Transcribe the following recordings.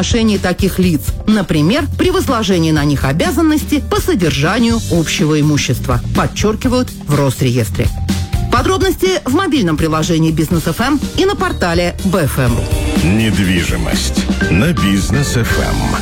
отношении таких лиц, например, при возложении на них обязанности по содержанию общего имущества, подчеркивают в Росреестре. Подробности в мобильном приложении Бизнес ФМ и на портале БФМ. Недвижимость на Бизнес ФМ.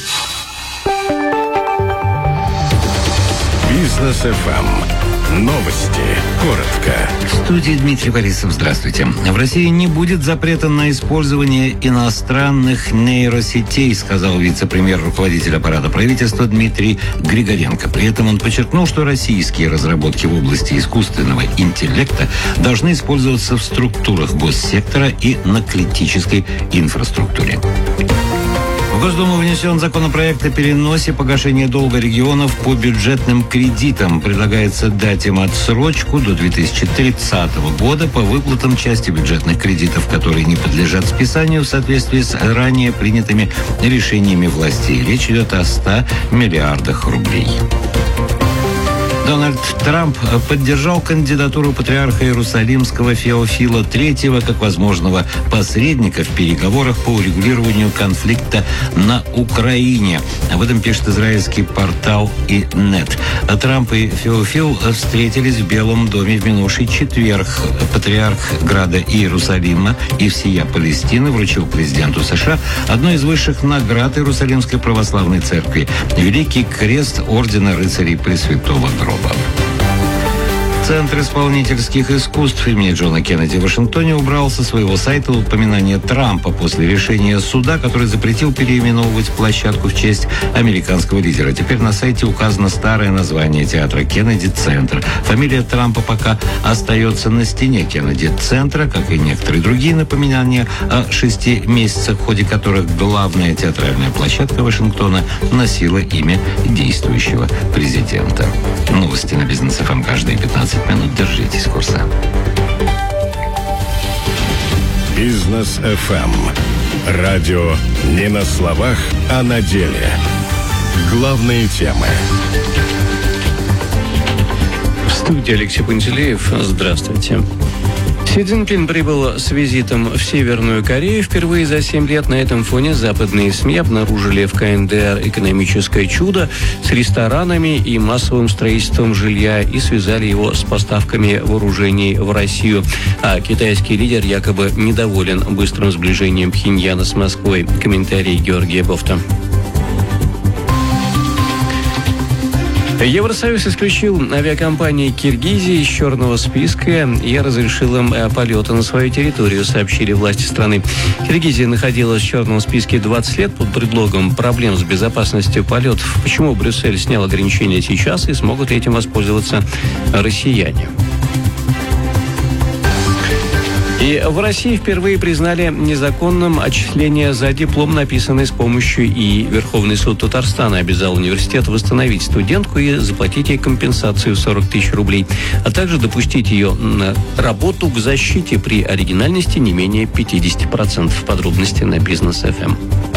Бизнес ФМ. Новости. Коротко. В студии Дмитрий Борисов. Здравствуйте. В России не будет запрета на использование иностранных нейросетей, сказал вице-премьер, руководитель аппарата правительства Дмитрий Григоренко. При этом он подчеркнул, что российские разработки в области искусственного интеллекта должны использоваться в структурах госсектора и на критической инфраструктуре. В Госдуму внесен законопроект о переносе погашения долга регионов по бюджетным кредитам. Предлагается дать им отсрочку до 2030 года по выплатам части бюджетных кредитов, которые не подлежат списанию в соответствии с ранее принятыми решениями властей. Речь идет о 100 миллиардах рублей. Дональд Трамп поддержал кандидатуру патриарха Иерусалимского Феофила III как возможного посредника в переговорах по урегулированию конфликта на Украине. Об этом пишет израильский портал ИНЕТ. Трамп и Феофил встретились в Белом доме в минувший четверг. Патриарх Града Иерусалима и всея Палестины вручил президенту США одну из высших наград Иерусалимской православной церкви – Великий крест Ордена рыцарей Пресвятого Гроба. Центр исполнительских искусств имени Джона Кеннеди в Вашингтоне убрал со своего сайта упоминание Трампа после решения суда, который запретил переименовывать площадку в честь американского лидера. Теперь на сайте указано старое название театра Кеннеди «Центр». Фамилия Трампа пока остается на стене Кеннеди-центра, как и некоторые другие напоминания о 6 месяцах, в ходе которых главная театральная площадка Вашингтона носила имя действующего президента. Новости на Бизнес ФМ каждые 15 минут. Держитесь курса. Бизнес ФМ. Радио не на словах, а на деле. Главные темы. В студии Алексей Пантелеев. Здравствуйте. Си Цзиньпин прибыл с визитом в Северную Корею. Впервые за 7 лет на этом фоне западные СМИ обнаружили в КНДР экономическое чудо с ресторанами и массовым строительством жилья и связали его с поставками вооружений в Россию. А китайский лидер якобы недоволен быстрым сближением Пхеньяна с Москвой. Комментарий Георгия Бофта. Евросоюз исключил авиакомпании Киргизии из черного списка и разрешил им полеты на свою территорию, сообщили власти страны. Киргизия находилась в черном списке 20 лет под предлогом проблем с безопасностью полетов. Почему Брюссель снял ограничения сейчас и смогут ли этим воспользоваться россияне? И в России впервые признали незаконным отчисление за диплом, написанный с помощью ИИ. Верховный суд Татарстана обязал университет восстановить студентку и заплатить ей компенсацию в 40 тысяч рублей, а также допустить ее на работу к защите при оригинальности не менее 50%. Подробности на Бизнес ФМ.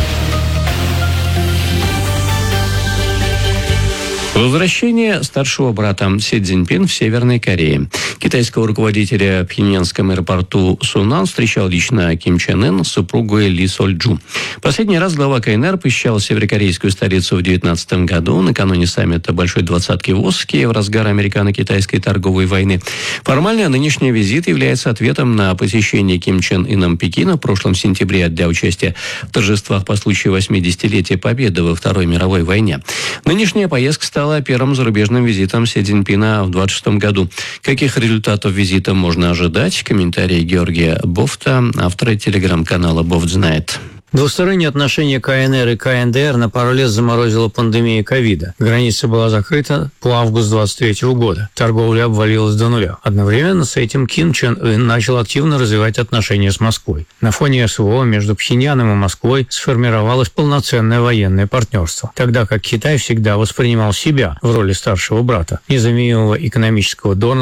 Возвращение старшего брата Си Цзиньпин в Северной Корее. Китайского руководителя в пхеньянском аэропорту Сунан встречал лично Ким Чен Ын с супругой Ли Соль-Джу. Последний раз глава КНР посещал северокорейскую столицу в 2019 году, накануне саммита Большой двадцатки в Осаке в разгар американо-китайской торговой войны. Формально нынешний визит является ответом на посещение Ким Чен Ыном Пекина в прошлом сентябре для участия в торжествах по случаю 80-летия Победы во Второй мировой войне. Нынешняя поездка стала первым зарубежным визитом Си Цзиньпина в 2026 году. Каких результатов визита можно ожидать? Комментарий Георгия Бофта, автора телеграм-канала «Бофт знает». Двусторонние отношения КНР и КНДР на пару лет заморозила пандемия ковида. Граница была закрыта по август 2023 года. Торговля обвалилась до нуля. Одновременно с этим Ким Чен Ын начал активно развивать отношения с Москвой. На фоне СВО между Пхеньяном и Москвой сформировалось полноценное военное партнерство, тогда как Китай всегда воспринимал себя в роли старшего брата, незаменимого экономического донора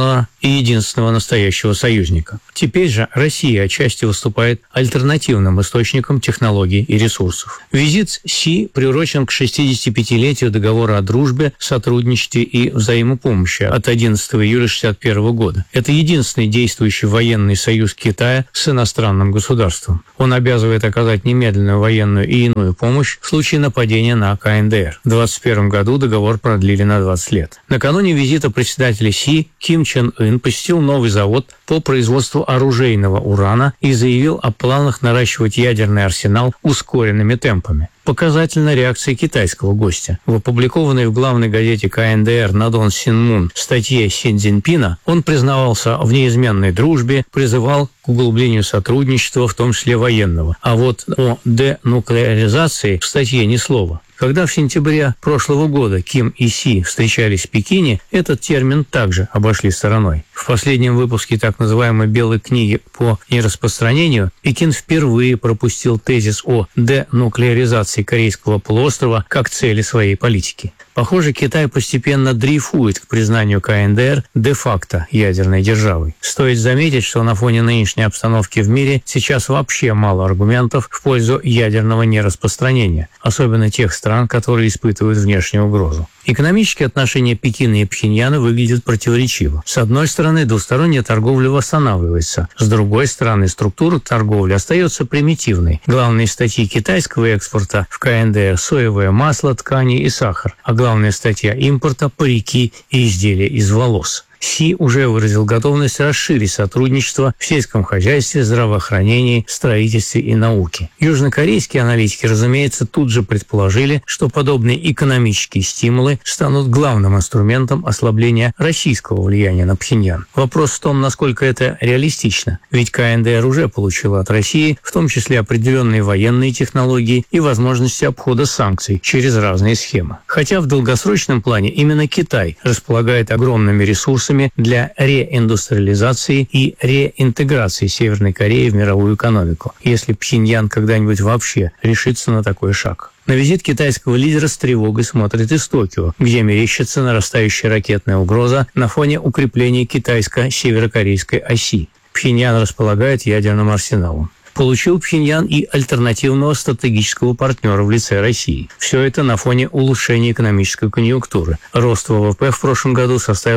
и единственного настоящего союзника. Теперь же Россия отчасти выступает альтернативным источником технологий и ресурсов. Визит Си приурочен к 65-летию договора о дружбе, сотрудничестве и взаимопомощи от 11 июля 1961 года. Это единственный действующий военный союз Китая с иностранным государством. Он обязывает оказать немедленную военную и иную помощь в случае нападения на КНДР. В 2021 году договор продлили на 20 лет. Накануне визита председателя Си Ким Чен Ын посетил новый завод по производству оружейного урана и заявил о планах наращивать ядерный арсенал ускоренными темпами. Показательна реакция китайского гостя. В опубликованной в главной газете КНДР «Надон Синмун» статье Си Цзиньпина он признавался в неизменной дружбе, призывал к углублению сотрудничества, в том числе военного. А вот о денуклеаризации в статье ни слова. Когда в сентябре прошлого года Ким и Си встречались в Пекине, этот термин также обошли стороной. В последнем выпуске так называемой «Белой книги по нераспространению» Пекин впервые пропустил тезис о денуклеаризации Корейского полуострова как цели своей политики. Похоже, Китай постепенно дрейфует к признанию КНДР де-факто ядерной державой. Стоит заметить, что на фоне нынешней обстановки в мире сейчас вообще мало аргументов в пользу ядерного нераспространения, особенно тех стран, которые испытывают внешнюю угрозу. Экономические отношения Пекина и Пхеньяна выглядят противоречиво. С одной стороны, двусторонняя торговля восстанавливается. С другой стороны, структура торговли остается примитивной. Главные статьи китайского экспорта в КНДР – соевое масло, ткани и сахар. А главная статья импорта – парики и изделия из волос. Си уже выразил готовность расширить сотрудничество в сельском хозяйстве, здравоохранении, строительстве и науке. Южнокорейские аналитики, разумеется, тут же предположили, что подобные экономические стимулы станут главным инструментом ослабления российского влияния на Пхеньян. Вопрос в том, насколько это реалистично, ведь КНДР уже получила от России в том числе определенные военные технологии и возможности обхода санкций через разные схемы. Хотя в долгосрочном плане именно Китай располагает огромными ресурсами для реиндустриализации и реинтеграции Северной Кореи в мировую экономику, если Пхеньян когда-нибудь вообще решится на такой шаг. На визит китайского лидера с тревогой смотрит из Токио, где мерещится нарастающая ракетная угроза на фоне укрепления китайско-северокорейской оси. Пхеньян располагает ядерным арсеналом. Получил Пхеньян и альтернативного стратегического партнера в лице России. Все это на фоне улучшения экономической конъюнктуры. Рост ВВП в прошлом году составил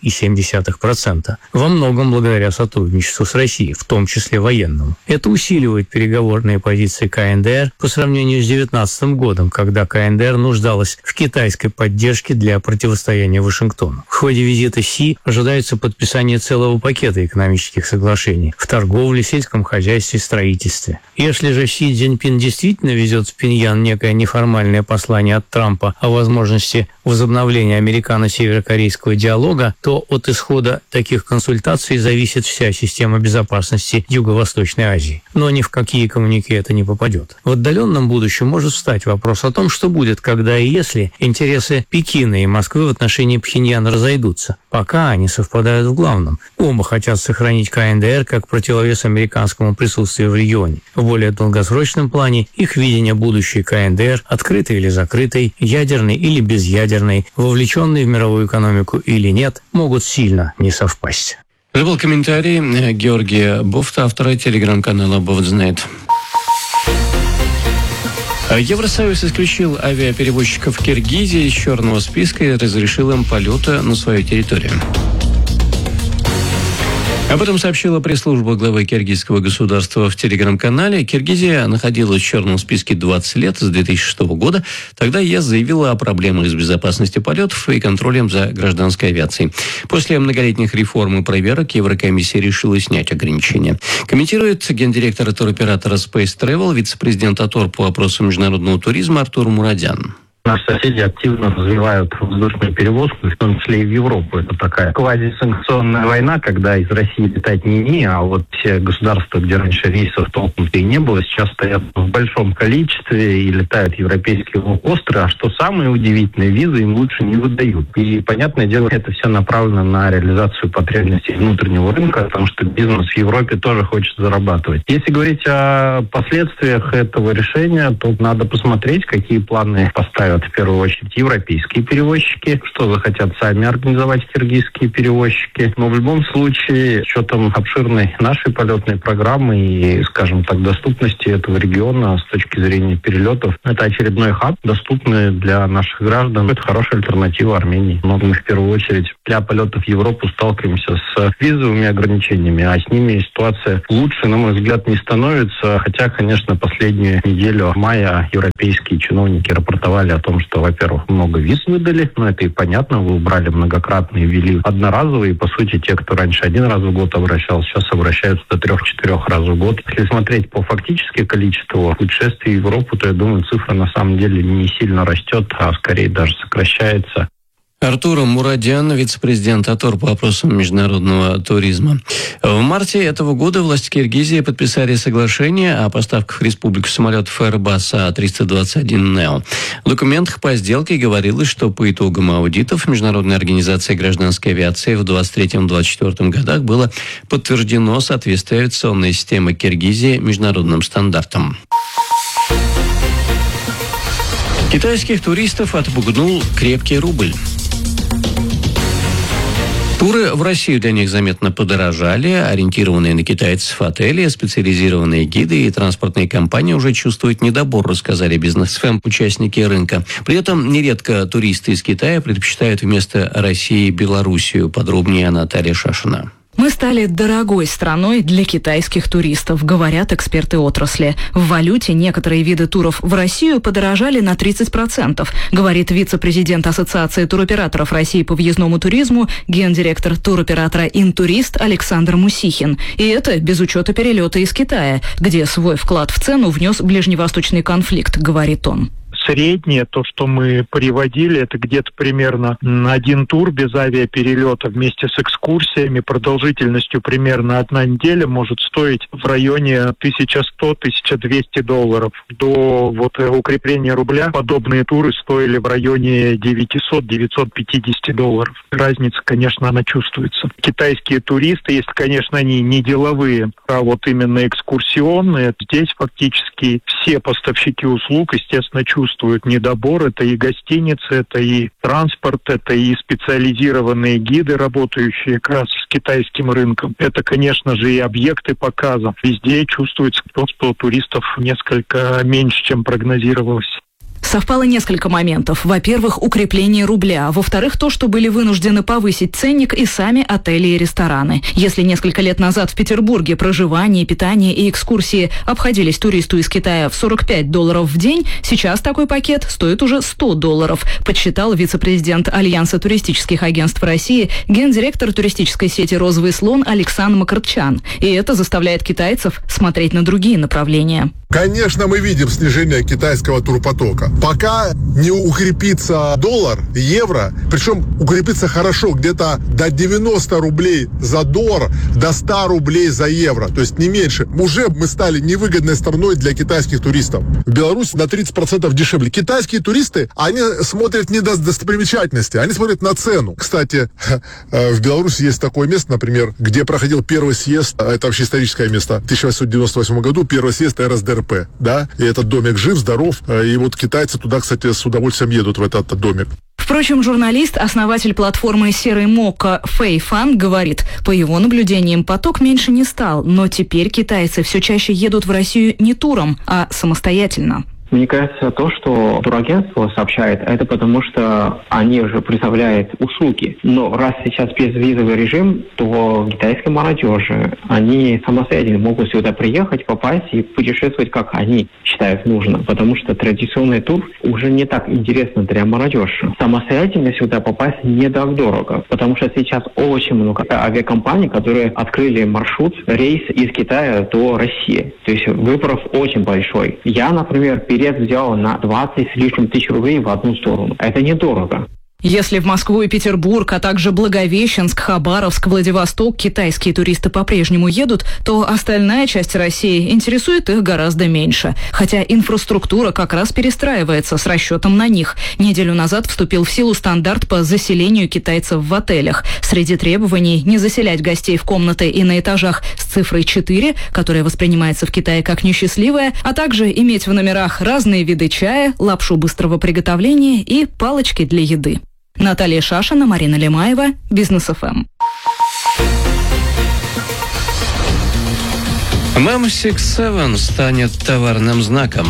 3,7%. Во многом благодаря сотрудничеству с Россией, в том числе военному. Это усиливает переговорные позиции КНДР по сравнению с 2019 годом, когда КНДР нуждалась в китайской поддержке для противостояния Вашингтону. В ходе визита Си ожидается подписание целого пакета экономических соглашений в торговле, сельском хозяйстве, строительстве. Если же Си Цзиньпин действительно везет в Пхеньян некое неформальное послание от Трампа о возможности возобновления американо-северокорейского диалога, то от исхода таких консультаций зависит вся система безопасности Юго-Восточной Азии. Но ни в какие коммюнике это не попадет. В отдаленном будущем может встать вопрос о том, что будет, когда и если интересы Пекина и Москвы в отношении Пхеньяна разойдутся. Пока они совпадают в главном. Оба хотят сохранить КНДР как противовес американскому присутствию в регионе. В более долгосрочном плане их видение будущей КНДР, открытой или закрытой, ядерной или безъядерной, вовлеченной в мировую экономику или нет, могут сильно не совпасть. Это был комментарий Георгия Бофта, автора телеграм-канала «Бофтзнет». Евросоюз исключил авиаперевозчиков Киргизии из черного списка и разрешил им полеты на свою территорию. Об этом сообщила пресс-служба главы киргизского государства в телеграм-канале. Киргизия находилась в черном списке 20 лет с 2006 года. Тогда ЕС заявила о проблемах с безопасностью полетов и контролем за гражданской авиацией. После многолетних реформ и проверок Еврокомиссия решила снять ограничения. Комментирует гендиректор туроператора Space Travel, вице-президент АТОР по вопросам международного туризма Артур Мурадян. Наши соседи активно развивают воздушную перевозку, в том числе и в Европу. Это такая квазисанкционная война, когда из России летать не, а вот все государства, где раньше рейсов толком-то и не было, сейчас стоят в большом количестве и летают европейские лоукостеры. А что самое удивительное, визы им лучше не выдают. И, понятное дело, это все направлено на реализацию потребностей внутреннего рынка, потому что бизнес в Европе тоже хочет зарабатывать. Если говорить о последствиях этого решения, то надо посмотреть, какие планы поставят это в первую очередь европейские перевозчики, что захотят сами организовать киргизские перевозчики. Но в любом случае, с учетом обширной нашей полетной программы и, скажем так, доступности этого региона с точки зрения перелетов, это очередной хаб, доступный для наших граждан. Это хорошая альтернатива Армении. Но мы в первую очередь для полетов в Европу сталкиваемся с визовыми ограничениями, а с ними ситуация лучше, на мой взгляд, не становится. Хотя, конечно, последнюю неделю мая европейские чиновники рапортовали о том, что, во-первых, много виз выдали, но это и понятно, вы убрали многократно и ввели одноразовые. По сути, те, кто раньше один раз в год обращался, сейчас обращаются до 3-4 раз в год. Если смотреть по фактически количеству путешествий в Европу, то, я думаю, цифра на самом деле не сильно растет, а скорее даже сокращается. Артур Мурадян, вице-президент АТОР по вопросам международного туризма. В марте этого года власти Киргизии подписали соглашение о поставках в республику самолетов Airbus A321neo. В документах по сделке говорилось, что по итогам аудитов Международной организации гражданской авиации в 2023-2024 годах было подтверждено соответствие авиационной системы Киргизии международным стандартам. Китайских туристов отпугнул крепкий рубль. Туры в Россию для них заметно подорожали. Ориентированные на китайцев отели, специализированные гиды и транспортные компании уже чувствуют недобор, рассказали бизнес-ФМ участники рынка. При этом нередко туристы из Китая предпочитают вместо России Белоруссию. Подробнее Наталья Шашина. Мы стали дорогой страной для китайских туристов, говорят эксперты отрасли. В валюте некоторые виды туров в Россию подорожали на 30%, говорит вице-президент Ассоциации туроператоров России по въездному туризму, гендиректор туроператора «Интурист» Александр Мусихин. И это без учета перелета из Китая, где свой вклад в цену внес ближневосточный конфликт, говорит он. Среднее, то, что мы приводили, это где-то примерно на один тур без авиаперелета вместе с экскурсиями продолжительностью примерно 1 неделя может стоить в районе $1100-1200. До укрепления рубля подобные туры стоили в районе $900-950. Разница, конечно, она чувствуется. Китайские туристы, если, конечно, они не деловые, а вот именно экскурсионные, здесь фактически все поставщики услуг, естественно, чувствуют недобор. Это и гостиницы, это и транспорт, это и специализированные гиды, работающие как раз с китайским рынком. Это, конечно же, и объекты показа. Везде чувствуется то, что туристов несколько меньше, чем прогнозировалось. Совпало несколько моментов. Во-первых, укрепление рубля. Во-вторых, то, что были вынуждены повысить ценник и сами отели и рестораны. Если несколько лет назад в Петербурге проживание, питание и экскурсии обходились туристу из Китая в $45 в день, сейчас такой пакет стоит уже $100, подсчитал вице-президент Альянса туристических агентств России, гендиректор туристической сети «Розовый слон» Александр Макарчан. И это заставляет китайцев смотреть на другие направления. Конечно, мы видим снижение китайского турпотока. Пока не укрепится доллар, евро, причем укрепится хорошо, где-то до 90 рублей за доллар, до 100 рублей за евро, то есть не меньше. Уже мы стали невыгодной страной для китайских туристов. В Беларуси на 30% дешевле. Китайские туристы, они смотрят не на достопримечательности, они смотрят на цену. Кстати, в Беларуси есть такое место, например, где проходил первый съезд, это вообще историческое место, в 1898 году, первый съезд РСДРП. Да, и этот домик жив, здоров, и вот китайцы туда, кстати, с удовольствием едут в этот домик. Впрочем, журналист, основатель платформы «Серый Мокко» Фэй Фан говорит, по его наблюдениям поток меньше не стал, но теперь китайцы все чаще едут в Россию не туром, а самостоятельно. Мне кажется, то, что турагентство сообщает, это потому, что они уже представляют услуги. Но раз сейчас безвизовый режим, то китайские молодежи, они самостоятельно могут сюда приехать, попасть и путешествовать, как они считают нужно. Потому что традиционный тур уже не так интересно для молодежи. Самостоятельно сюда попасть не так дорого. Потому что сейчас очень много авиакомпаний, которые открыли маршрут, рейс из Китая до России. То есть выбор очень большой. Я, например, билет взял на 20 с лишним тысяч рублей в одну сторону. Это недорого. Если в Москву и Петербург, а также Благовещенск, Хабаровск, Владивосток китайские туристы по-прежнему едут, то остальная часть России интересует их гораздо меньше. Хотя инфраструктура как раз перестраивается с расчетом на них. Неделю назад вступил в силу стандарт по заселению китайцев в отелях. Среди требований не заселять гостей в комнаты и на этажах с цифрой 4, которая воспринимается в Китае как несчастливая, а также иметь в номерах разные виды чая, лапшу быстрого приготовления и палочки для еды. Наталья Шашина, Марина Лемаева, Бизнес ФМ. MEM67 станет товарным знаком.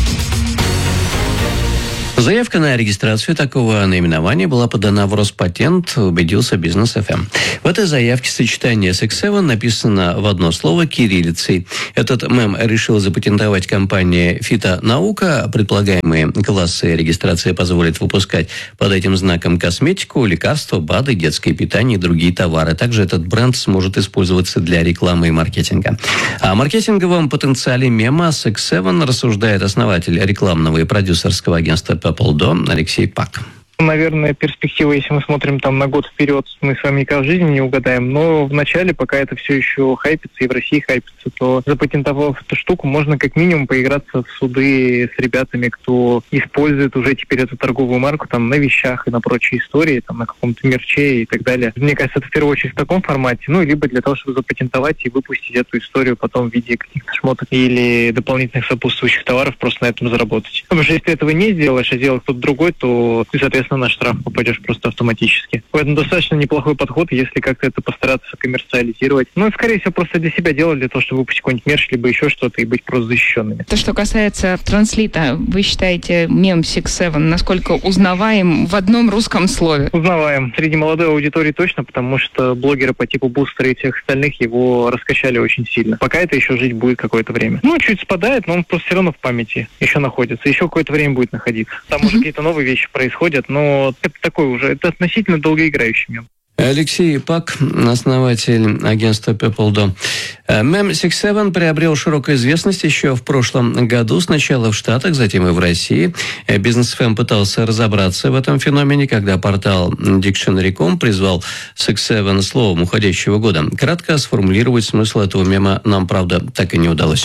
Заявка на регистрацию такого наименования была подана в Роспатент, убедился Бизнес ФМ. В этой заявке сочетание «6-7» написано в одно слово кириллицей. Этот мем решила запатентовать компания «Фитонаука». Предполагаемые классы регистрации позволят выпускать под этим знаком косметику, лекарства, БАДы, детское питание и другие товары. Также этот бренд сможет использоваться для рекламы и маркетинга. О маркетинговом потенциале мема «6-7» рассуждает основатель рекламного и продюсерского агентства Пеплдо Алексей Пак. Наверное, перспектива, если мы смотрим там на год вперед, мы с вами никогда в жизни не угадаем. Но в начале, пока это все еще хайпится, и в России хайпится, то запатентовав эту штуку, можно как минимум поиграться в суды с ребятами, кто использует уже теперь эту торговую марку там на вещах и на прочие истории, там на каком-то мерче и так далее. Мне кажется, это в первую очередь в таком формате, ну, либо для того, чтобы запатентовать и выпустить эту историю потом в виде каких-то шмоток или дополнительных сопутствующих товаров, просто на этом заработать. Потому что если ты этого не сделаешь, а сделает кто-то другой, то ты, соответственно, на штраф попадешь просто автоматически. Поэтому достаточно неплохой подход, если как-то это постараться коммерциализировать. Ну, и, скорее всего, просто для себя делать, для того, чтобы выпустить какой-нибудь мерч, либо еще что-то, и быть просто защищенными. То, что касается транслита, вы считаете мем 6-7 насколько узнаваем в одном русском слове? Узнаваем. Среди молодой аудитории точно, потому что блогеры по типу Бустера и всех остальных его раскачали очень сильно. Пока это еще жить будет какое-то время. Ну, чуть спадает, но он просто все равно в памяти еще находится. Еще какое-то время будет находиться. Там уже какие-то новые вещи происходят, но это такой уже, это относительно долгоиграющий мем. Алексей Пак, основатель агентства Пеплдо. Мем 6-7 приобрел широкую известность еще в прошлом году, сначала в Штатах, затем и в России. Бизнес ФМ пытался разобраться в этом феномене, когда портал Dictionary.com призвал 6-7 словом уходящего года. Кратко сформулировать смысл этого мема нам, правда, так и не удалось.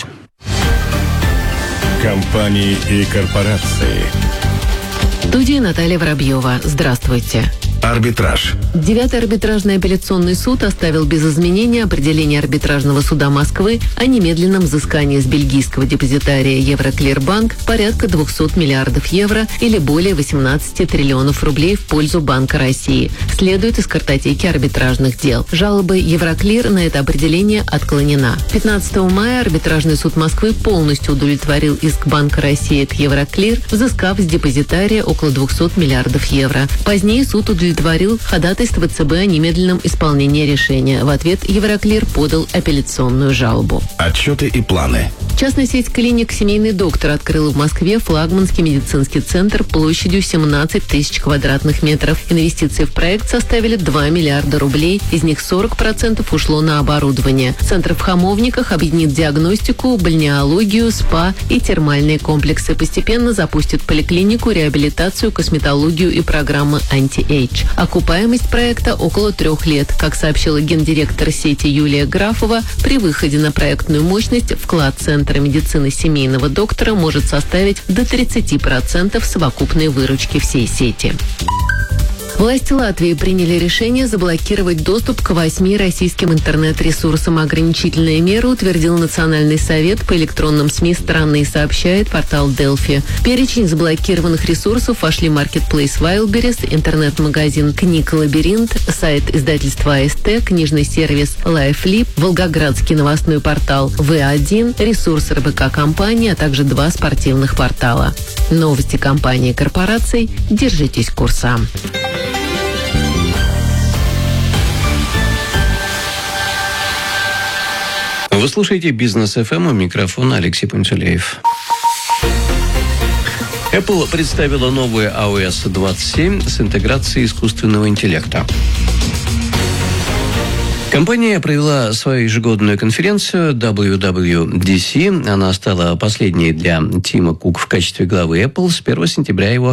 Компании и корпорации. В студии Наталья Воробьева. Здравствуйте. Арбитраж. 9-й арбитражный апелляционный суд оставил без изменения определение арбитражного суда Москвы о немедленном взыскании с бельгийского депозитария Евроклирбанк порядка 200 миллиардов евро или более 18 триллионов рублей в пользу Банка России. Следует из картотеки арбитражных дел. Жалоба Евроклир на это определение отклонена. 15 мая арбитражный суд Москвы полностью удовлетворил иск Банка России к Евроклир, взыскав с депозитария около 200 миллиардов евро. Позднее суд удовлетворил ходатайство ЦБ о немедленном исполнении решения. В ответ Евроклир подал апелляционную жалобу. Отчеты и планы. Частная сеть клиник «Семейный доктор» открыла в Москве флагманский медицинский центр площадью 17 тысяч квадратных метров. Инвестиции в проект составили 2 миллиарда рублей. Из них 40% ушло на оборудование. Центр в Хамовниках объединит диагностику, бальнеологию, СПА и термальные комплексы. Постепенно запустит поликлинику, реабилитацию, косметологию и программы «Анти-Эйдж». Окупаемость проекта около 3 лет. Как сообщила гендиректор сети Юлия Графова, при выходе на проектную мощность вклад Центра медицины семейного доктора может составить до 30% совокупной выручки всей сети. Власти Латвии приняли решение заблокировать доступ к 8 российским интернет-ресурсам. Ограничительные меры утвердил Национальный совет по электронным СМИ страны, сообщает портал Delphi. В перечень заблокированных ресурсов вошли маркетплейс Wildberries, интернет-магазин Книг Лабиринт, сайт издательства АСТ, книжный сервис LifeLib, волгоградский новостной портал В1, ресурс РБК компании, а также 2 спортивных портала. Новости компании и корпораций. Держитесь курса. Вы слушаете «Бизнес ФМ», у микрофона Алексей Пантелеев. Apple представила новую iOS 27 с интеграцией искусственного интеллекта. Компания провела свою ежегодную конференцию WWDC. Она стала последней для Тима Кука в качестве главы Apple. С 1 сентября его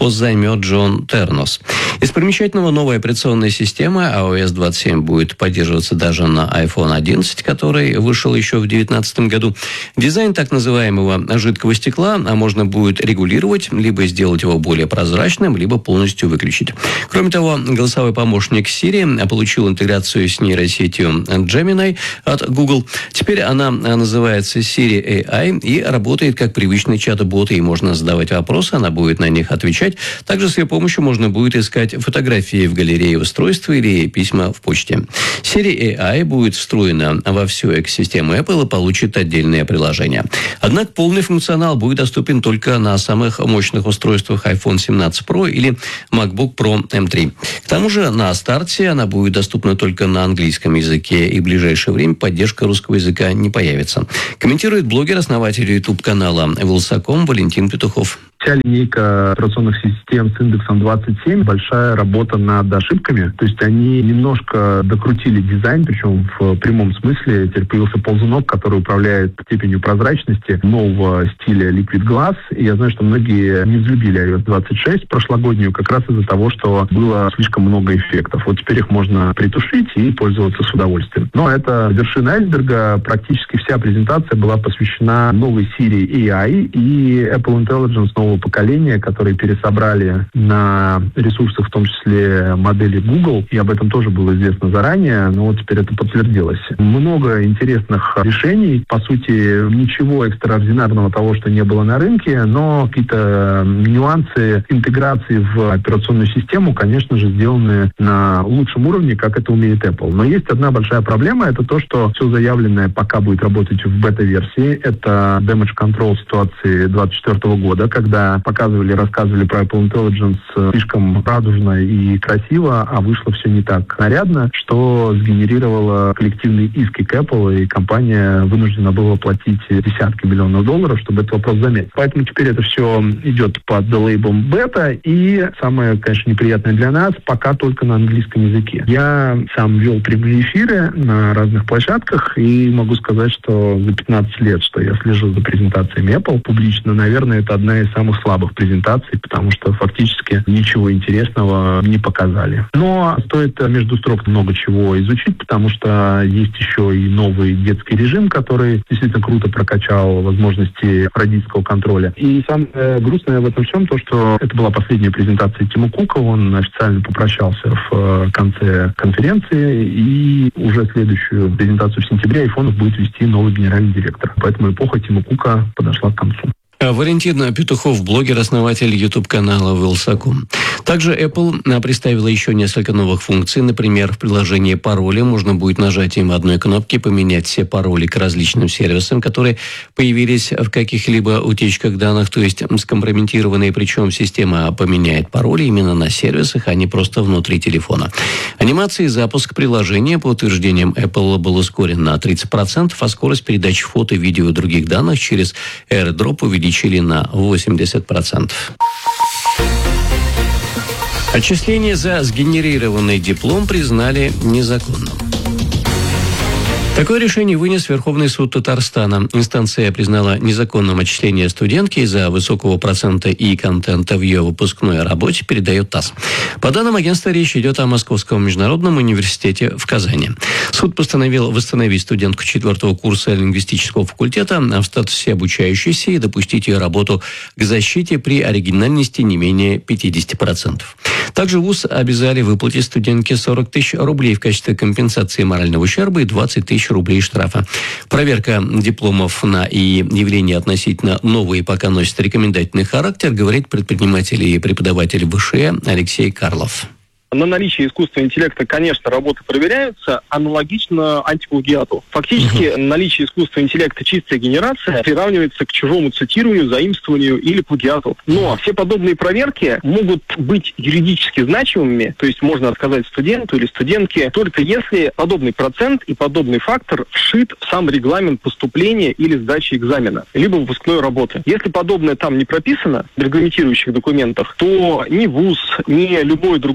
пост займет Джон Тернос. Из примечательного новая операционная система iOS 27 будет поддерживаться даже на iPhone 11, который вышел еще в 2019 году. Дизайн так называемого жидкого стекла можно будет регулировать, либо сделать его более прозрачным, либо полностью выключить. Кроме того, голосовой помощник Siri получил интеграцию с нейросетью Gemini от Google. Теперь она называется Siri AI и работает как привычный чат-бот, и можно задавать вопросы, она будет на них отвечать. Также с ее помощью можно будет искать фотографии в галерее устройства или письма в почте. Siri AI будет встроена во всю экосистему Apple и получит отдельное приложение. Однако полный функционал будет доступен только на самых мощных устройствах iPhone 17 Pro или MacBook Pro M3. К тому же на старте она будет доступна только на английском языке, и в ближайшее время поддержка русского языка не появится. Комментирует блогер, основатель YouTube-канала Wylsacom Валентин Петухов. Вся линейка операционных систем с индексом 27, большая работа над ошибками. То есть они немножко докрутили дизайн, причем в прямом смысле. Теперь появился ползунок, который управляет степенью прозрачности нового стиля Liquid Glass. И я знаю, что многие не взлюбили iOS 26 прошлогоднюю как раз из-за того, что было слишком много эффектов. Вот теперь их можно притушить и пользоваться с удовольствием. Но это вершина айсберга. Практически вся презентация была посвящена новой Siri AI и Apple Intelligence нового поколения, которые пересобрали на ресурсах, в том числе модели Google, и об этом тоже было известно заранее, но вот теперь это подтвердилось. Много интересных решений, по сути, ничего экстраординарного того, что не было на рынке, но какие-то нюансы интеграции в операционную систему, конечно же, сделаны на лучшем уровне, как это умеет Apple. Но есть одна большая проблема, это то, что все заявленное пока будет работать в бета-версии. Это damage control ситуации 2024 года, когда рассказывали про Apple Intelligence слишком радужно и красиво, а вышло все не так нарядно, что сгенерировало коллективные иски к Apple, и компания вынуждена была платить десятки миллионов долларов, чтобы этот вопрос заметить. Поэтому теперь это все идет под лейблом бета, и самое, конечно, неприятное для нас, пока только на английском языке. Я сам вел прямые эфиры на разных площадках, и могу сказать, что за 15 лет, что я слежу за презентациями Apple публично, наверное, это одна из самых слабых презентаций, потому что фактически ничего интересного не показали. Но стоит между строк много чего изучить, потому что есть еще и новый детский режим, который действительно круто прокачал возможности родительского контроля. И самое грустное в этом всем то, что это была последняя презентация Тима Кука, он официально попрощался в конце конференции, и уже следующую презентацию в сентябре айфонов будет вести новый генеральный директор. Поэтому эпоха Тима Кука подошла к концу. Валентин Петухов, блогер, основатель YouTube-канала Wylsacom. Также Apple представила еще несколько новых функций. Например, в приложении пароли можно будет нажатием одной кнопки поменять все пароли к различным сервисам, которые появились в каких-либо утечках данных, то есть скомпрометированные. Причем система поменяет пароли именно на сервисах, а не просто внутри телефона. Анимация и запуск приложения, по утверждениям Apple, был ускорен на 30%, а скорость передачи фото, видео и других данных через AirDrop увеличили на 80%. Отчисление за сгенерированный диплом признали незаконным. Такое решение вынес Верховный суд Татарстана. Инстанция признала незаконным отчисление студентки из-за высокого процента и контента в ее выпускной работе, передает ТАСС. По данным агентства, речь идет о Московском международном университете в Казани. Суд постановил восстановить студентку 4-го курса лингвистического факультета в статусе обучающейся и допустить ее работу к защите при оригинальности не менее 50%. Также ВУЗ обязали выплатить студентке 40 тысяч рублей в качестве компенсации морального ущерба и 20 тысяч рублей штрафа. Проверка дипломов на и явления относительно новые пока носят рекомендательный характер, говорит предприниматель и преподаватель ВШЭ Алексей Карлов. На наличие искусственного интеллекта, конечно, работы проверяются, аналогично антиплагиату. Фактически наличие искусственного интеллекта, чистая генерация, приравнивается к чужому цитированию, заимствованию или плагиату. Но все подобные проверки могут быть юридически значимыми, то есть можно отказать студенту или студентке, только если подобный процент и подобный фактор вшит в сам регламент поступления или сдачи экзамена, либо выпускной работы. Если подобное там не прописано в регламентирующих документах, то ни ВУЗ, ни любой другой учебный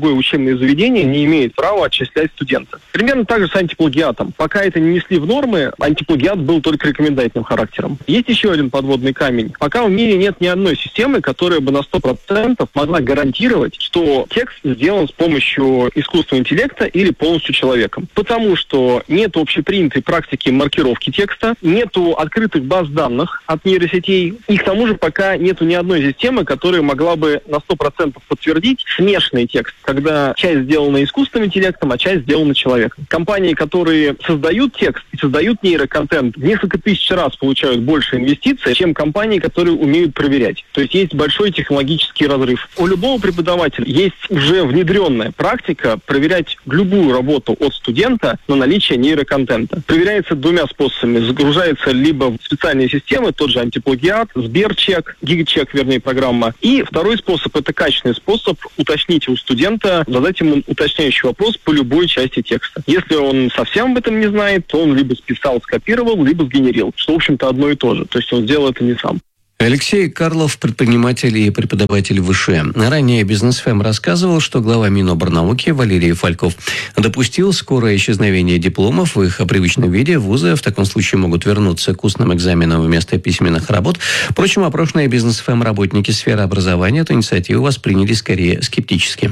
учебные заведения не имеют права отчислять студента. Примерно так же с антиплагиатом. Пока это не внесли в нормы, антиплагиат был только рекомендательным характером. Есть еще один подводный камень. Пока в мире нет ни одной системы, которая бы на 100% могла гарантировать, что текст сделан с помощью искусственного интеллекта или полностью человеком. Потому что нет общепринятой практики маркировки текста, нету открытых баз данных от нейросетей, и к тому же пока нету ни одной системы, которая могла бы на 100% подтвердить смешанный текст, когда часть сделана искусственным интеллектом, а часть сделана человеком. Компании, которые создают текст и создают нейроконтент, в несколько тысяч раз получают больше инвестиций, чем компании, которые умеют проверять. То есть есть большой технологический разрыв. У любого преподавателя есть уже внедренная практика проверять любую работу от студента на наличие нейроконтента. Проверяется двумя способами. Загружается либо в специальные системы, тот же антиплагиат, Сберчек, Гигачек, вернее, программа. И второй способ – это качественный способ уточнить у студента, задать ему уточняющий вопрос по любой части текста. Если он совсем об этом не знает, то он либо списал, скопировал, либо сгенерил, что, в общем-то, одно и то же. То есть он сделал это не сам. Алексей Карлов, предприниматель и преподаватель ВШ. Ранее Бизнес ФМ рассказывал, что глава Миноборнауки Валерий Фальков допустил скорое исчезновение дипломов в их привычном виде. Вузы в таком случае могут вернуться к устным экзаменам вместо письменных работ. Впрочем, опрошенные Бизнес ФМ работники сферы образования эту инициативу восприняли скорее скептически.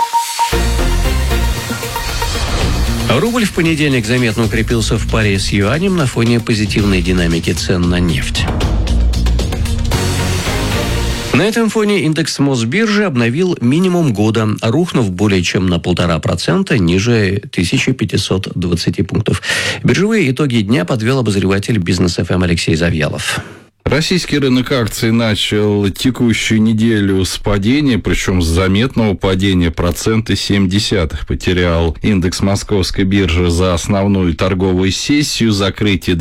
Рубль в понедельник заметно укрепился в паре с юанем на фоне позитивной динамики цен на нефть. На этом фоне индекс Мосбиржи обновил минимум года, рухнув более чем на 1,5% ниже 1520 пунктов. Биржевые итоги дня подвел обозреватель Бизнес ФМ Алексей Завьялов. Российский рынок акций начал текущую неделю с падения, причем с заметного падения 1,7%. Потерял индекс Московской биржи за основную торговую сессию, закрытие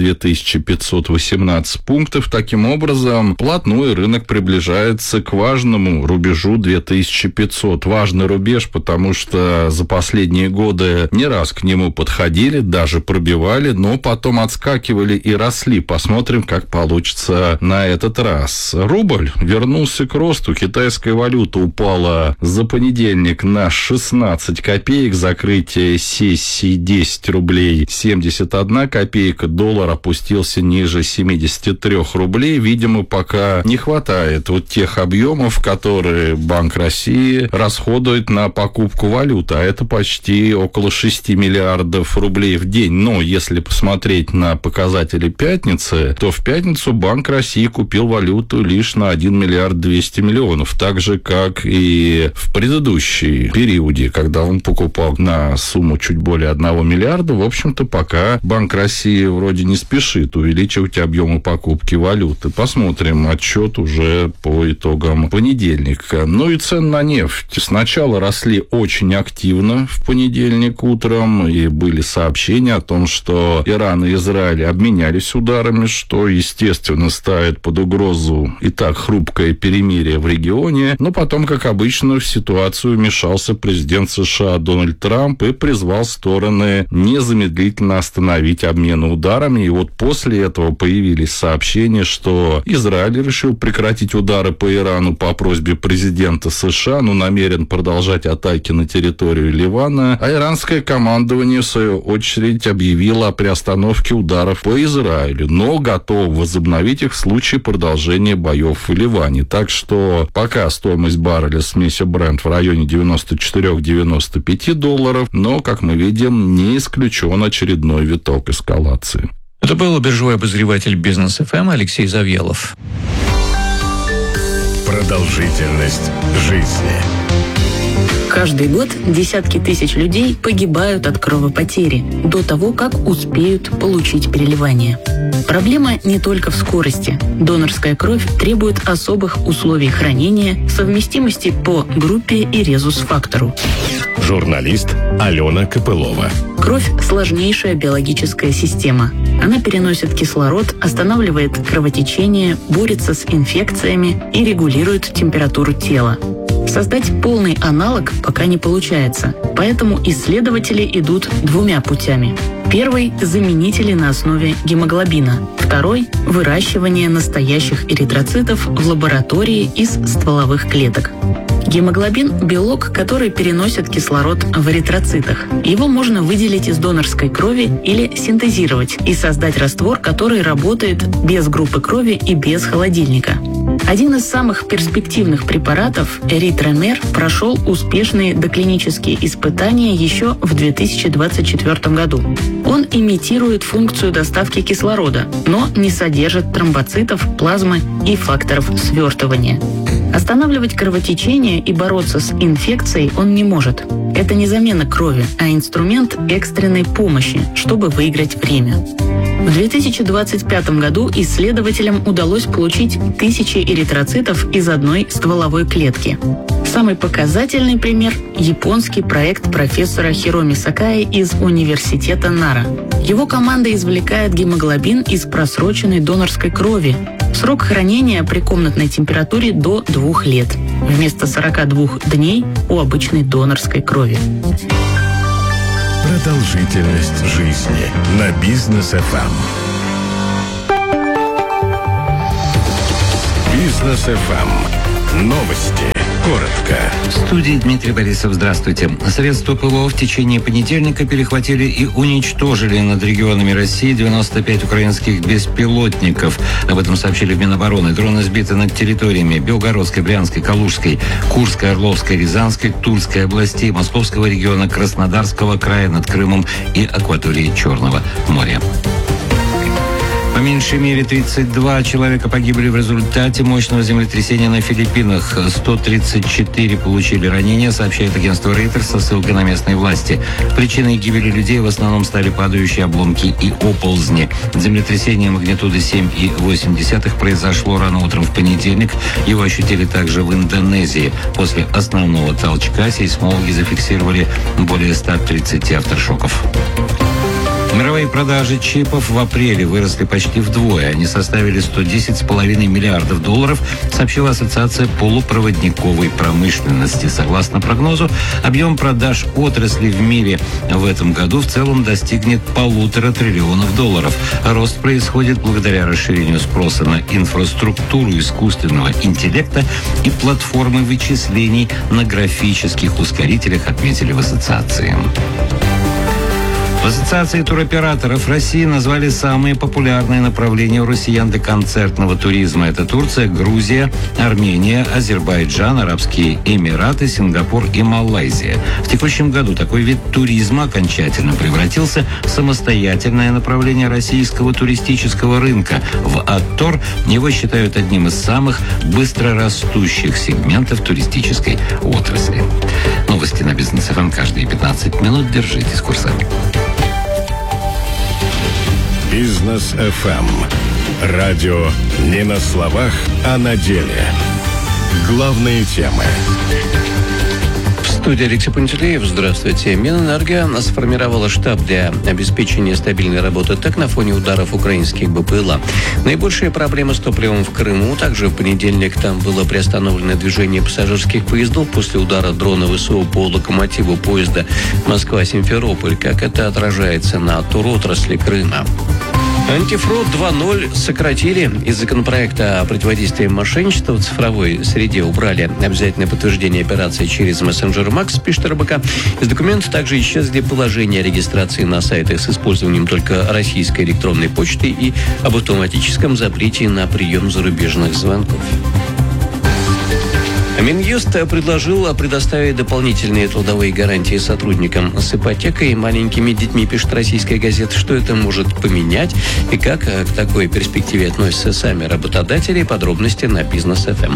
2518 пунктов. Таким образом, вплотную рынок приближается к важному рубежу 2500. Важный рубеж, потому что за последние годы не раз к нему подходили, даже пробивали, но потом отскакивали и росли. Посмотрим, как получится на этот раз. Рубль вернулся к росту. Китайская валюта упала за понедельник на 16 копеек. Закрытие сессии 10 рублей 71 копейка. Доллар опустился ниже 73 рублей. Видимо, пока не хватает вот тех объемов, которые Банк России расходует на покупку валюты. А это почти около 6 миллиардов рублей в день. Но если посмотреть на показатели пятницы, то в пятницу Банк России купил валюту лишь на 1 миллиард 200 миллионов, так же, как и в предыдущие периоде, когда он покупал на сумму чуть более 1 миллиарда. В общем-то, пока Банк России вроде не спешит увеличивать объемы покупки валюты. Посмотрим отчет уже по итогам понедельника. Ну и цены на нефть. Сначала росли очень активно в понедельник утром, и были сообщения о том, что Иран и Израиль обменялись ударами, что, естественно, ставит под угрозу и так хрупкое перемирие в регионе. Но потом, как обычно, в ситуацию вмешался президент США Дональд Трамп и призвал стороны незамедлительно остановить обмен ударами. И вот после этого появились сообщения, что Израиль решил прекратить удары по Ирану по просьбе президента США, но намерен продолжать атаки на территорию Ливана. А иранское командование, в свою очередь, объявило о приостановке ударов по Израилю, но готово возобновить их в случае продолжения боев в Ливане. Так что пока стоимость барреля смеси Brent в районе $94-95, но, как мы видим, не исключен очередной виток эскалации. Это был биржевой обозреватель Бизнес ФМ Алексей Завьялов. Продолжительность жизни. Каждый год десятки тысяч людей погибают от кровопотери до того, как успеют получить переливание. Проблема не только в скорости. Донорская кровь требует особых условий хранения, совместимости по группе и резус-фактору. Журналист Алена Копылова. Кровь – сложнейшая биологическая система. Она переносит кислород, останавливает кровотечение, борется с инфекциями и регулирует температуру тела. Создать полный аналог пока не получается, поэтому исследователи идут двумя путями. Первый – заменители на основе гемоглобина. Второй – выращивание настоящих эритроцитов в лаборатории из стволовых клеток. Гемоглобин – белок, который переносит кислород в эритроцитах. Его можно выделить из донорской крови или синтезировать и создать раствор, который работает без группы крови и без холодильника. Один из самых перспективных препаратов, эритромер, прошел успешные доклинические испытания еще в 2024 году. Он имитирует функцию доставки кислорода, но не содержит тромбоцитов, плазмы и факторов свертывания. Останавливать кровотечение и бороться с инфекцией он не может. Это не замена крови, а инструмент экстренной помощи, чтобы выиграть время. В 2025 году исследователям удалось получить тысячи эритроцитов из одной стволовой клетки. Самый показательный пример – японский проект профессора Хироми Сакаи из университета Нара. Его команда извлекает гемоглобин из просроченной донорской крови. Срок хранения при комнатной температуре до 2 лет, вместо 42 дней у обычной донорской крови. Продолжительность жизни на Бизнес-ФМ. Бизнес-ФМ. Новости. Коротко. В студии Дмитрий Борисов. Здравствуйте. Средства ПВО в течение понедельника перехватили и уничтожили над регионами России 95 украинских беспилотников. Об этом сообщили в Минобороны. Дроны сбиты над территориями Белгородской, Брянской, Калужской, Курской, Орловской, Рязанской, Тульской областей, Московского региона, Краснодарского края, над Крымом и акваторией Черного моря. По меньшей мере 32 человека погибли в результате мощного землетрясения на Филиппинах. 134 получили ранения, сообщает агентство Reuters со ссылкой на местные власти. Причиной гибели людей в основном стали падающие обломки и оползни. Землетрясение магнитуды 7,8 произошло рано утром в понедельник. Его ощутили также в Индонезии. После основного толчка сейсмологи зафиксировали более 130 авторшоков. Мировые продажи чипов в апреле выросли почти вдвое. Они составили $110,5 миллиардов, сообщила Ассоциация полупроводниковой промышленности. Согласно прогнозу, объем продаж отрасли в мире в этом году в целом достигнет $1,5 триллиона. Рост происходит благодаря расширению спроса на инфраструктуру искусственного интеллекта и платформы вычислений на графических ускорителях, отметили в ассоциации. В Ассоциации туроператоров России назвали самые популярные направления у россиян для концертного туризма. Это Турция, Грузия, Армения, Азербайджан, Арабские Эмираты, Сингапур и Малайзия. В текущем году такой вид туризма окончательно превратился в самостоятельное направление российского туристического рынка. В АТОР его считают одним из самых быстрорастущих сегментов туристической отрасли. Новости на Бизнес-ФМ каждые 15 минут. Держитесь курсами. Бизнес-ФМ. Радио не на словах, а на деле. Главные темы. В студии Алексей Пантелеев. Здравствуйте. Минэнерго сформировала штаб для обеспечения стабильной работы ТЭК на фоне ударов украинских БПЛА. Наибольшие проблемы с топливом в Крыму. Также в понедельник там было приостановлено движение пассажирских поездов после удара дрона ВСУ по локомотиву поезда Москва-Симферополь. Как это отражается на туротрасли Крыма? Антифрод 2.0 сократили. Из законопроекта о противодействии мошенничеству в цифровой среде убрали обязательное подтверждение операции через мессенджер Макс, пишет РБК. Из документа также исчезли положения о регистрации на сайтах с использованием только российской электронной почты и об автоматическом запрете на прием зарубежных звонков. Минюст предложил предоставить дополнительные трудовые гарантии сотрудникам с ипотекой и маленькими детьми, пишет российская газета. Что это может поменять и как к такой перспективе относятся сами работодатели? Подробности на Бизнес-ФМ.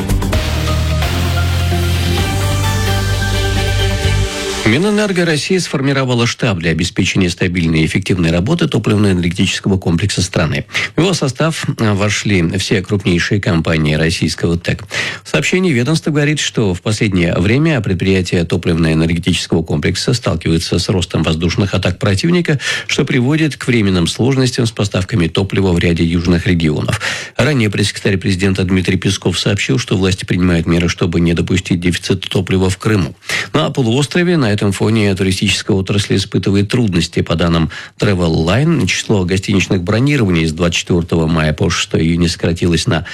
Минэнерго России сформировала штаб для обеспечения стабильной и эффективной работы топливно-энергетического комплекса страны. В его состав вошли все крупнейшие компании российского ТЭК. В сообщении ведомства говорит, что в последнее время предприятия топливно-энергетического комплекса сталкиваются с ростом воздушных атак противника, что приводит к временным сложностям с поставками топлива в ряде южных регионов. Ранее пресс-секретарь президента Дмитрий Песков сообщил, что власти принимают меры, чтобы не допустить дефицита топлива в Крыму. На полуострове на этом этом фоне туристическая отрасль испытывает трудности. По данным TravelLine, число гостиничных бронирований с 24 мая по 6 июня сократилось на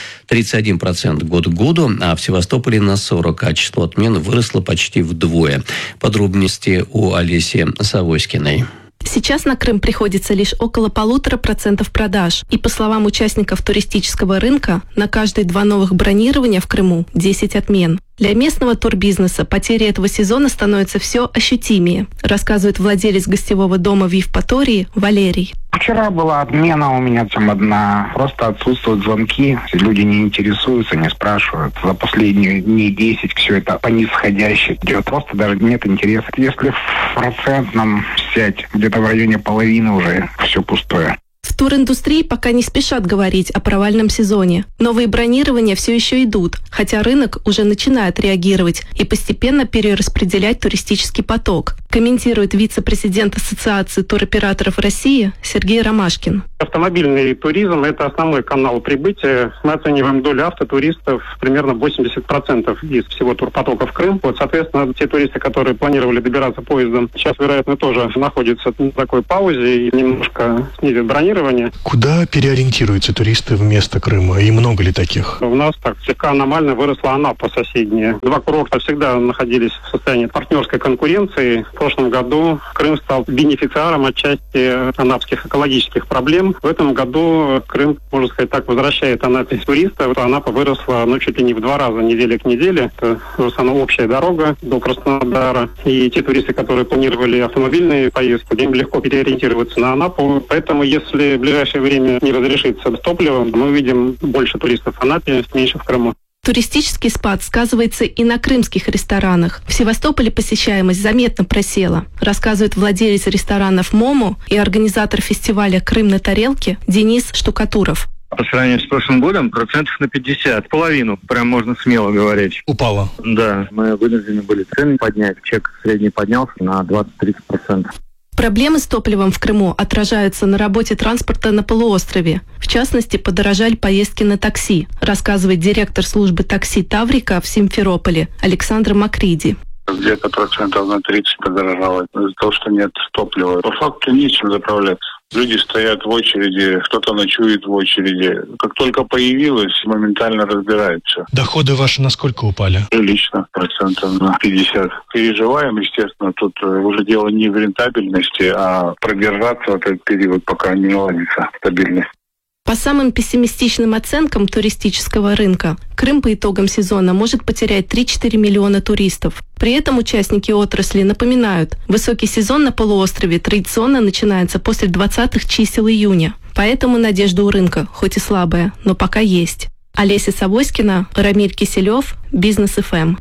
31% год к году, а в Севастополе на 40%, а число отмен выросло почти вдвое. Подробности у Олеси Савоськиной. Сейчас на Крым приходится лишь около 1,5% продаж. И по словам участников туристического рынка, на каждые 2 новых бронирования в Крыму 10 отмен. Для местного турбизнеса потери этого сезона становятся все ощутимее, рассказывает владелец гостевого дома в Евпатории Валерий. Вчера была отмена у меня там одна. Просто отсутствуют звонки. Люди не интересуются, не спрашивают. За последние дней 10 все это по нисходящей идет. Просто даже нет интереса. Если в процентном взять, где-то в районе половины уже все пустое. В туриндустрии пока не спешат говорить о провальном сезоне. Новые бронирования все еще идут, хотя рынок уже начинает реагировать и постепенно перераспределять туристический поток, комментирует вице-президент Ассоциации туроператоров России Сергей Ромашкин. Автомобильный туризм – это основной канал прибытия. Мы оцениваем долю автотуристов примерно 80% из всего турпотока в Крым. Соответственно, те туристы, которые планировали добираться поездом, сейчас, вероятно, тоже находятся в такой паузе и немножко снизят бронирование. Куда переориентируются туристы вместо Крыма? И много ли таких? У нас так слегка аномально выросла Анапа соседняя. 2 курорта всегда находились в состоянии партнерской конкуренции. В прошлом году Крым стал бенефициаром отчасти анапских экологических проблем. В этом году Крым, можно сказать так, возвращает Анапе туристов. Анапа выросла чуть ли не в 2 раза неделя к неделе. Это в основном общая дорога до Краснодара. И те туристы, которые планировали автомобильные поездки, им легко переориентироваться на Анапу. Поэтому, если в ближайшее время не разрешится с топливом, мы увидим больше туристов в Анапе, меньше в Крыму. Туристический спад сказывается и на крымских ресторанах. В Севастополе посещаемость заметно просела, рассказывает владелец ресторанов «Момо» и организатор фестиваля «Крым на тарелке» Денис Штукатуров. По сравнению с прошлым годом, 50%, половину, прям можно смело говорить. Упало? Да, мы вынуждены были цены поднять, чек средний поднялся на 20-30%. Проблемы с топливом в Крыму отражаются на работе транспорта на полуострове. В частности, подорожали поездки на такси, рассказывает директор службы такси Таврика в Симферополе Александр Макриди. Где-то процентов на 30 подорожало из-за того, что нет топлива. По факту нечем заправляться. Люди стоят в очереди, кто-то ночует в очереди. Как только появилось, моментально разбирается. Доходы ваши насколько упали? Прилично, процентов на 50. Переживаем, естественно, тут уже дело не в рентабельности, а продержаться в этот период, пока не наладится стабильность. По самым пессимистичным оценкам туристического рынка, Крым по итогам сезона может потерять 3-4 миллиона туристов. При этом участники отрасли напоминают, высокий сезон на полуострове традиционно начинается после 20-х чисел июня. Поэтому надежда у рынка, хоть и слабая, но пока есть. Олеся Савоськина, Рамиль Киселев, Бизнес ФМ.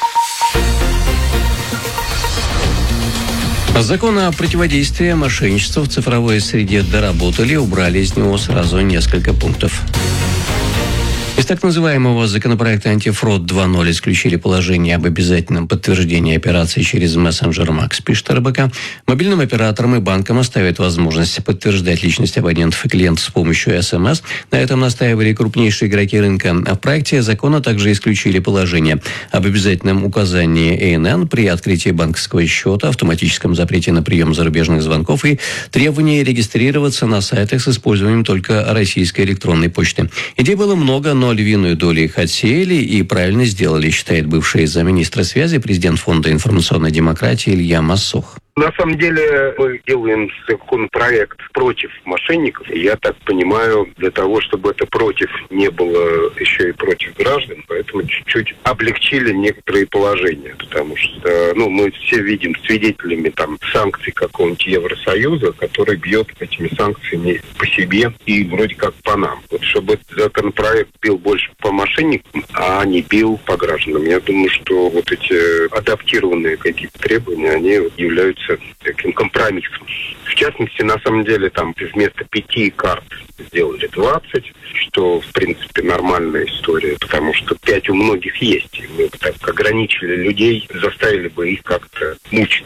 Закон о противодействии мошенничеству в цифровой среде доработали, убрали из него сразу несколько пунктов. Из так называемого законопроекта «Антифрод 2.0» исключили положение об обязательном подтверждении операций через мессенджер Макс, пишет РБК. Мобильным операторам и банкам оставят возможность подтверждать личность абонентов и клиентов с помощью СМС. На этом настаивали крупнейшие игроки рынка. А в проекте закона также исключили положение об обязательном указании ИНН при открытии банковского счета, автоматическом запрете на прием зарубежных звонков и требовании регистрироваться на сайтах с использованием только российской электронной почты. Идей было много, но львиную долю их отсеяли и правильно сделали, считает бывший замминистра связи, президент Фонда информационной демократии Илья Массух. На самом деле мы делаем законопроект против мошенников. Я так понимаю, для того, чтобы это против не было еще и против граждан, поэтому чуть-чуть облегчили некоторые положения. Потому что мы все видим свидетелями санкций какого-нибудь Евросоюза, который бьет этими санкциями по себе и вроде как по нам. Вот чтобы этот законопроект бил больше по мошенникам, а не бил по гражданам. Я думаю, что вот эти адаптированные какие-то требования, они являются таким компромиссом. В частности, на самом деле, вместо 5 карт сделали 20, что, в принципе, нормальная история, потому что 5 у многих есть. И мы бы так ограничили людей, заставили бы их как-то мучиться.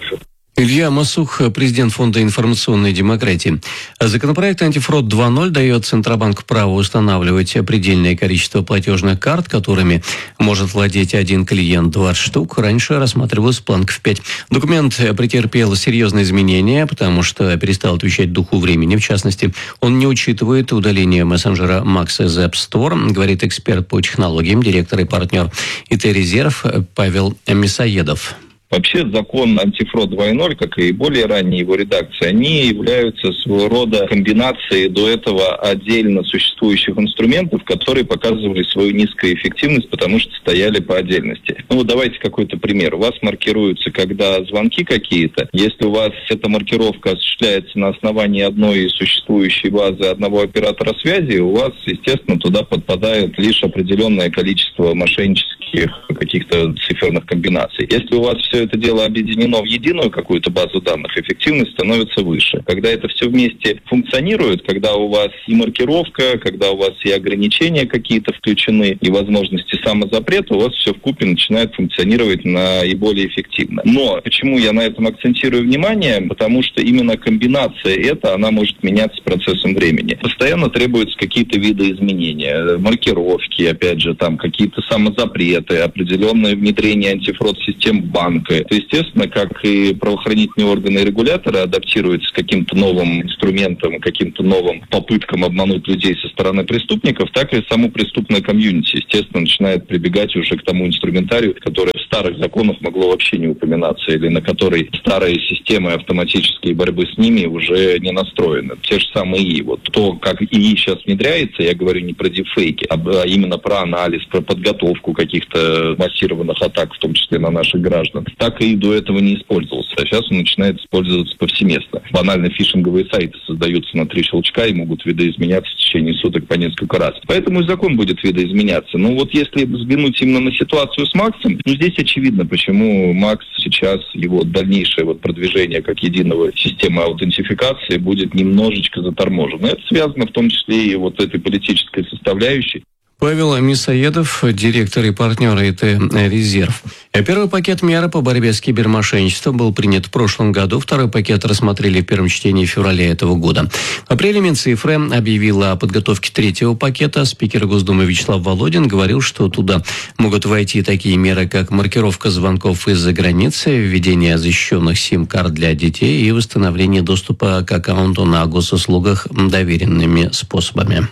Илья Масух, президент Фонда информационной демократии. Законопроект «Антифрод 2.0» дает Центробанку право устанавливать предельное количество платежных карт, которыми может владеть один клиент 20 штук. Раньше рассматривалась планка в 5. Документ претерпел серьезные изменения, потому что перестал отвечать духу времени. В частности, он не учитывает удаление мессенджера Max из App Store, говорит эксперт по технологиям, директор и партнер ИТ «Резерв» Павел Мясоедов. Вообще закон «Антифрод 2.0», как и более ранние его редакции, они являются своего рода комбинацией до этого отдельно существующих инструментов, которые показывали свою низкую эффективность, потому что стояли по отдельности. Ну вот давайте какой-то пример. У вас маркируются, когда звонки какие-то. Если у вас эта маркировка осуществляется на основании одной существующей базы одного оператора связи, у вас, естественно, туда подпадает лишь определенное количество мошеннических каких-то циферных комбинаций. Если у вас все это дело объединено в единую какую-то базу данных, эффективность становится выше. Когда это все вместе функционирует, когда у вас и маркировка, когда у вас и ограничения какие-то включены, и возможности самозапрета, у вас все вкупе начинает функционировать и более эффективно. Но почему я на этом акцентирую внимание? Потому что именно комбинация эта, она может меняться с процессом времени. Постоянно требуются какие-то виды изменения, маркировки, опять же, там какие-то самозапреты, определенное внедрение антифрод-систем банка. То, естественно, как и правоохранительные органы и регуляторы адаптируются к каким-то новым инструментам, каким-то новым попыткам обмануть людей со стороны преступников, так и само преступное комьюнити, естественно, начинает прибегать уже к тому инструментарию, которое в старых законах могло вообще не упоминаться, или на который старые системы автоматической борьбы с ними уже не настроены. Те же самые ИИ. Вот то, как ИИ сейчас внедряется, я говорю не про дипфейки, а именно про анализ, про подготовку каких-то массированных атак, в том числе на наших граждан, так и до этого не использовался. А сейчас он начинает использоваться повсеместно. Банально фишинговые сайты создаются на 3 щелчка и могут видоизменяться в течение суток по несколько раз. Поэтому и закон будет видоизменяться. Но вот если взглянуть именно на ситуацию с Максом, здесь очевидно, почему Макс сейчас, его дальнейшее продвижение как единого системы аутентификации будет немножечко заторможено. Это связано в том числе и этой политической составляющей. Павел Мясоедов, директор и партнер ИТ «Резерв». Первый пакет мер по борьбе с кибермошенничеством был принят в прошлом году. Второй пакет рассмотрели в первом чтении в феврале этого года. В апреле Минцифры объявила о подготовке третьего пакета. Спикер Госдумы Вячеслав Володин говорил, что туда могут войти такие меры, как маркировка звонков из-за границы, введение защищенных сим-карт для детей и восстановление доступа к аккаунту на госуслугах доверенными способами.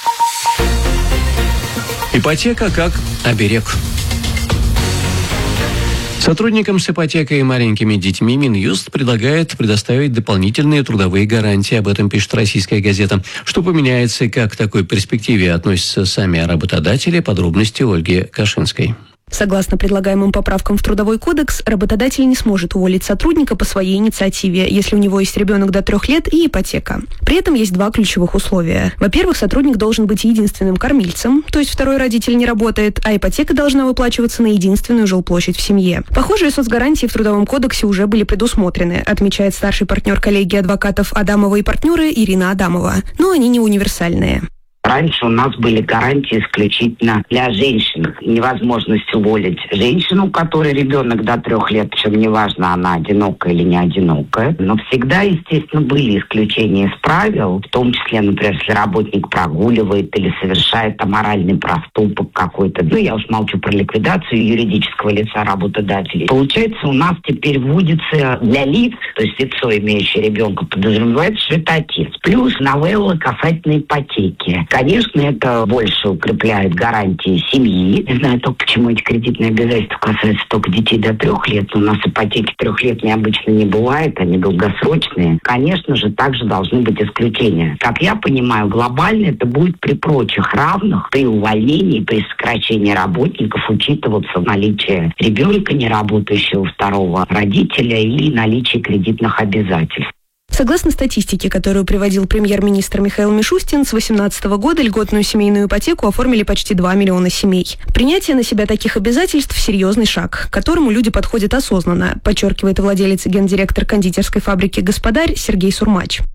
Ипотека как оберег. Сотрудникам с ипотекой и маленькими детьми Минюст предлагает предоставить дополнительные трудовые гарантии. Об этом пишет «Российская газета». Что поменяется и как к такой перспективе относятся сами работодатели? Подробности Ольги Кашинской. Согласно предлагаемым поправкам в Трудовой кодекс, работодатель не сможет уволить сотрудника по своей инициативе, если у него есть ребенок до 3 лет и ипотека. При этом есть 2 ключевых условия. Во-первых, сотрудник должен быть единственным кормильцем, то есть второй родитель не работает, а ипотека должна выплачиваться на единственную жилплощадь в семье. Похожие соцгарантии в Трудовом кодексе уже были предусмотрены, отмечает старший партнер коллегии адвокатов Адамова и партнеры Ирина Адамова. Но они не универсальные. Раньше у нас были гарантии исключительно для женщин. Невозможность уволить женщину, у которой ребенок до 3 лет, причем неважно, она одинокая или не одинокая. Но всегда, естественно, были исключения из правил, в том числе, например, если работник прогуливает или совершает аморальный проступок какой-то. Я уж молчу про ликвидацию юридического лица работодателей. Получается, у нас теперь вводится для лиц, то есть лицо, имеющее ребенка, подразумевается, что это отец. Плюс новелла касательно ипотеки. Конечно, это больше укрепляет гарантии семьи. Не знаю только, почему эти кредитные обязательства касаются только детей до 3 лет. Но у нас ипотеки 3-летние обычно не бывает, они долгосрочные. Конечно же, также должны быть исключения. Как я понимаю, глобально это будет при прочих равных, при увольнении, при сокращении работников учитываться наличие ребенка, не работающего, второго родителя или наличие кредитных обязательств. Согласно статистике, которую приводил премьер-министр Михаил Мишустин, с 2018 года льготную семейную ипотеку оформили почти 2 миллиона семей. Принятие на себя таких обязательств – серьезный шаг, к которому люди подходят осознанно, подчеркивает владелец и гендиректор кондитерской фабрики «Господарь» Сергей Сурмач.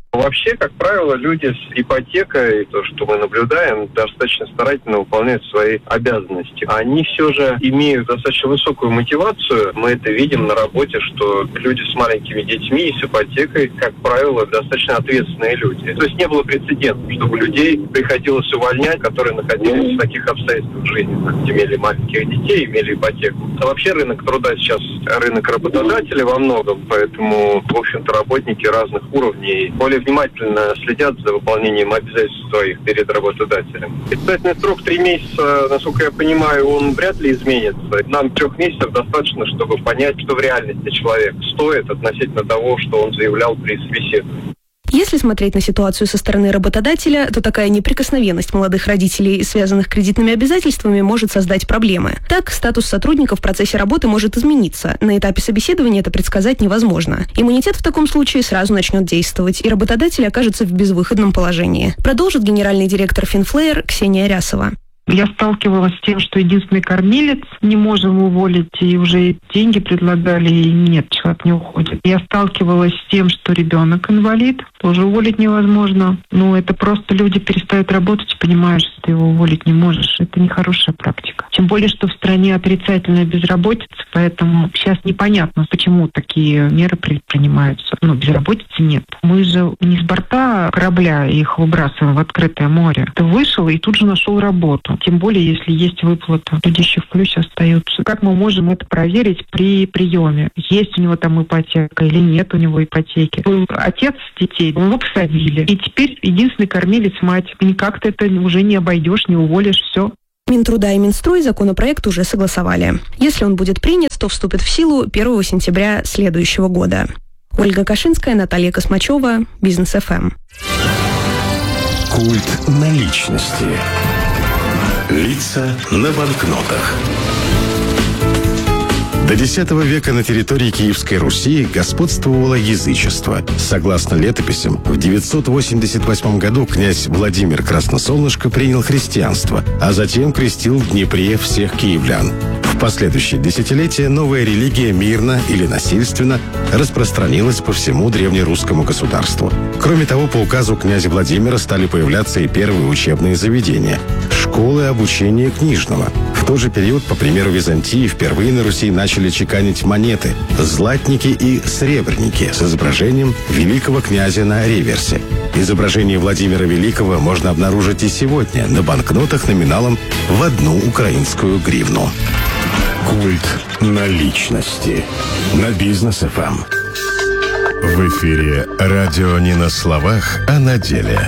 Вообще, как правило, люди с ипотекой, то, что мы наблюдаем, достаточно старательно выполняют свои обязанности. Они все же имеют достаточно высокую мотивацию. Мы это видим на работе, что люди с маленькими детьми и с ипотекой, как правило, достаточно ответственные люди. То есть не было прецедентов, чтобы людей приходилось увольнять, которые находились в таких обстоятельствах в жизни. Имели маленьких детей, имели ипотеку. А вообще рынок труда сейчас рынок работодателей во многом, поэтому, в общем-то, работники разных уровней более внимательно следят за выполнением обязательств своих перед работодателем. Испытательный срок 3 месяца, насколько я понимаю, он вряд ли изменится. Нам 3 месяцев достаточно, чтобы понять, что в реальности человек стоит относительно того, что он заявлял при собеседовании. Если смотреть на ситуацию со стороны работодателя, то такая неприкосновенность молодых родителей, связанных кредитными обязательствами, может создать проблемы. Так, статус сотрудника в процессе работы может измениться. На этапе собеседования это предсказать невозможно. Иммунитет в таком случае сразу начнет действовать, и работодатель окажется в безвыходном положении. Продолжит генеральный директор Финфлеер Ксения Рясова. Я сталкивалась с тем, что единственный кормилец не можем уволить, и уже деньги предлагали, и нет, человек не уходит. Я сталкивалась с тем, что ребенок инвалид, тоже уволить невозможно. Ну, это просто люди перестают работать и понимают, что ты его уволить не можешь. Это нехорошая практика. Тем более, что в стране отрицательная безработица, поэтому сейчас непонятно, почему такие меры предпринимаются. Ну, безработицы нет. Мы же не с борта корабля их выбрасываем в открытое море. Ты вышел и тут же нашел работу. Тем более, если есть выплата. Люди еще в плюсе остаются. Как мы можем это проверить при приеме? Есть у него там ипотека или нет у него ипотеки? Был отец детей, его посадили. И теперь единственный кормилец мать. Никак ты это уже не обойдешь, не уволишь, все. Минтруда и Минстрой законопроект уже согласовали. Если он будет принят, то вступит в силу 1 сентября следующего года. Ольга Кашинская, Наталья Космачева, Бизнес ФМ. Культ наличности. Лица на банкнотах. До X века на территории Киевской Руси господствовало язычество. Согласно летописям, в 988 году князь Владимир Красносолнышко принял христианство, а затем крестил в Днепре всех киевлян. В последующие десятилетия новая религия мирно или насильственно распространилась по всему древнерусскому государству. Кроме того, по указу князя Владимира стали появляться и первые учебные заведения – школы обучения книжного. В тот же период, по примеру Византии, впервые на Руси начали чеканить монеты – златники и сребреники с изображением великого князя на реверсе. Изображение Владимира Великого можно обнаружить и сегодня на банкнотах номиналом в 1 украинскую гривну. Культ наличности на Бизнес ФМ. В эфире радио не на словах, а на деле.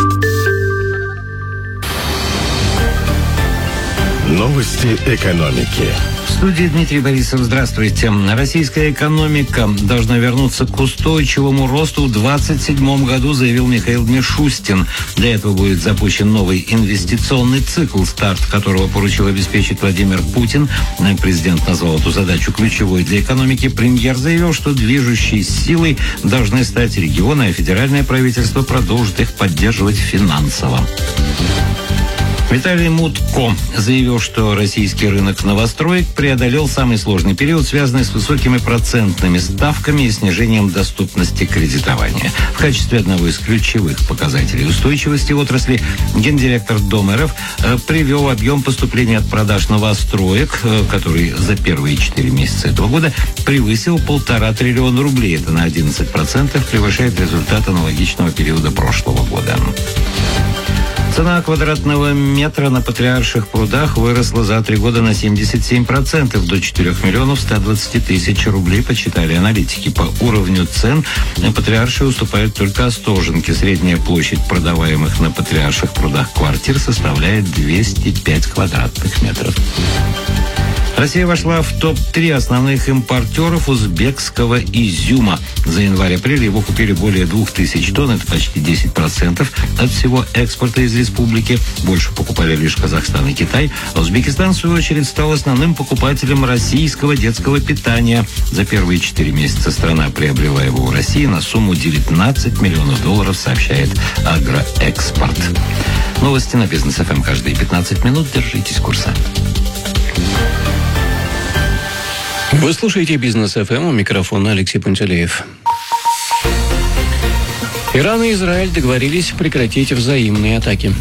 Новости экономики. В студии Дмитрий Борисов. Здравствуйте. Российская экономика должна вернуться к устойчивому росту в 2027 году, заявил Михаил Мишустин. Для этого будет запущен новый инвестиционный цикл, старт которого поручил обеспечить Владимир Путин. Президент назвал эту задачу ключевой для экономики. Премьер заявил, что движущей силой должны стать регионы, а федеральное правительство продолжит их поддерживать финансово. Виталий Мутко заявил, что российский рынок новостроек преодолел самый сложный период, связанный с высокими процентными ставками и снижением доступности кредитования. В качестве одного из ключевых показателей устойчивости отрасли гендиректор Дом РФ привел объем поступления от продаж новостроек, который за первые 4 месяца этого года превысил 1,5 триллиона рублей. Это на 11% превышает результат аналогичного периода прошлого года. Цена квадратного метра на Патриарших прудах выросла за 3 года на 77%, до 4 миллионов 120 тысяч рублей, подсчитали аналитики. По уровню цен Патриарши уступают только Остоженке. Средняя площадь продаваемых на Патриарших прудах квартир составляет 205 квадратных метров. Россия вошла в топ-3 основных импортеров узбекского изюма. За январь-апрель его купили более 2000 тонн, это почти 10% от всего экспорта из республики. Больше покупали лишь Казахстан и Китай. А Узбекистан, в свою очередь, стал основным покупателем российского детского питания. За первые 4 месяца страна приобрела его у России на сумму $19 миллионов, сообщает Агроэкспорт. Новости на Бизнес ФМ каждые 15 минут. Держитесь курса. Вы слушаете Бизнес ФМ, у микрофона Алексей Пантелеев. Иран и Израиль договорились прекратить взаимные атаки.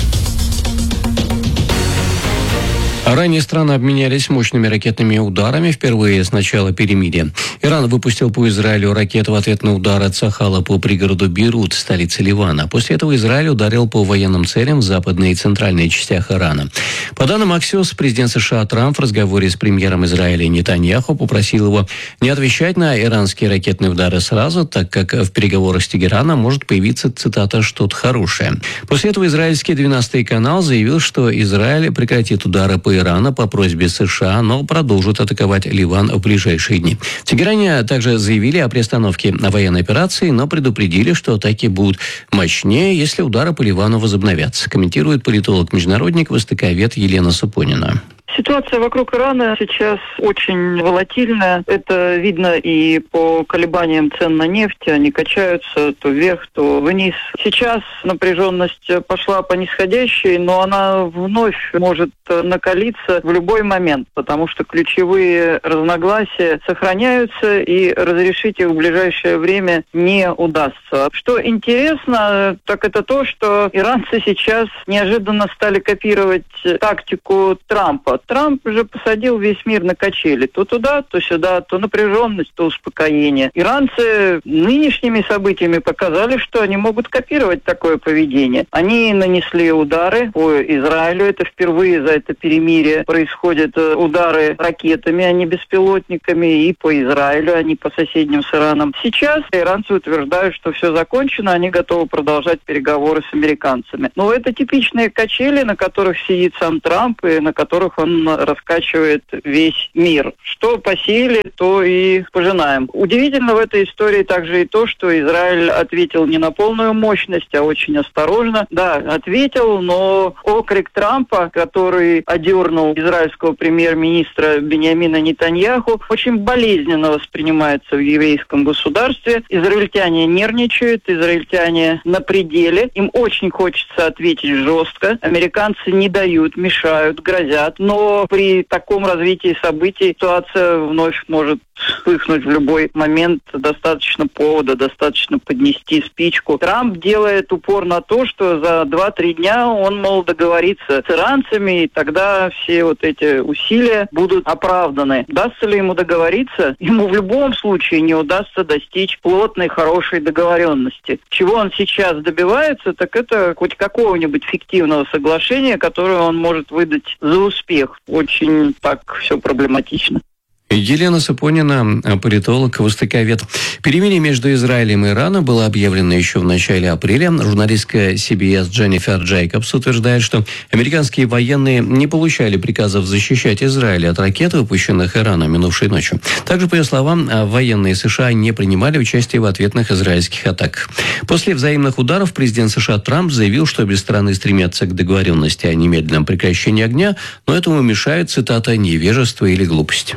Ранее страны обменялись мощными ракетными ударами впервые с начала перемирия. Иран выпустил по Израилю ракету в ответ на удары Цахала по пригороду Бейрут, столице Ливана. После этого Израиль ударил по военным целям в западной и центральной частях Ирана. По данным Axios, президент США Трамп в разговоре с премьером Израиля Нетаньяху попросил его не отвечать на иранские ракетные удары сразу, так как в переговорах с Тегераном может появиться, цитата, «что-то хорошее». После этого израильский 12-й канал заявил, что Израиль прекратит удары по Ирана по просьбе США, но продолжит атаковать Ливан в ближайшие дни. В Тегеране также заявили о приостановке военной операции, но предупредили, что атаки будут мощнее, если удары по Ливану возобновятся, комментирует политолог-международник, востоковед Елена Супонина. Ситуация вокруг Ирана сейчас очень волатильная. Это видно и по колебаниям цен на нефть. Они качаются то вверх, то вниз. Сейчас напряженность пошла по нисходящей, но она вновь может накалиться в любой момент, потому что ключевые разногласия сохраняются, и разрешить их в ближайшее время не удастся. Что интересно, так это то, что иранцы сейчас неожиданно стали копировать тактику Трампа. Трамп уже посадил весь мир на качели. То туда, то сюда, то напряженность, то успокоение. Иранцы нынешними событиями показали, что они могут копировать такое поведение. Они нанесли удары по Израилю. Это впервые за это перемирие происходят удары ракетами, а не беспилотниками. И по Израилю, а не по соседним с Ираном. Сейчас иранцы утверждают, что все закончено, они готовы продолжать переговоры с американцами. Но это типичные качели, на которых сидит сам Трамп и на которых он раскачивает весь мир. Что посеяли, то и пожинаем. Удивительно в этой истории также и то, что Израиль ответил не на полную мощность, а очень осторожно. Да, ответил, но окрик Трампа, который одернул израильского премьер-министра Биньямина Нетаньяху, очень болезненно воспринимается в еврейском государстве. Израильтяне нервничают, израильтяне на пределе. Им очень хочется ответить жестко. Американцы не дают, мешают, грозят. Но при таком развитии событий ситуация вновь может вспыхнуть в любой момент. Достаточно повода, достаточно поднести спичку. Трамп делает упор на то, что за 2-3 дня он, мол, договорится с иранцами, и тогда все вот эти усилия будут оправданы. Удастся ли ему договориться? Ему в любом случае не удастся достичь плотной, хорошей договоренности. Чего он сейчас добивается, так это хоть какого-нибудь фиктивного соглашения, которое он может выдать за успех. Очень так все проблематично. Елена Супонина, политолог, востоковед. Перемирие между Израилем и Ираном было объявлено еще в начале апреля. Журналистка CBS Дженнифер Джейкобс утверждает, что американские военные не получали приказов защищать Израиль от ракет, выпущенных Ираном минувшей ночью. Также, по ее словам, военные США не принимали участие в ответных израильских атаках. После взаимных ударов президент США Трамп заявил, что обе стороны стремятся к договоренности о немедленном прекращении огня, но этому мешает, цитата, «невежество или глупость».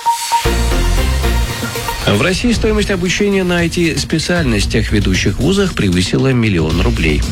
В России стоимость обучения на IT-специальностях в ведущих вузах превысила 1 миллион рублей.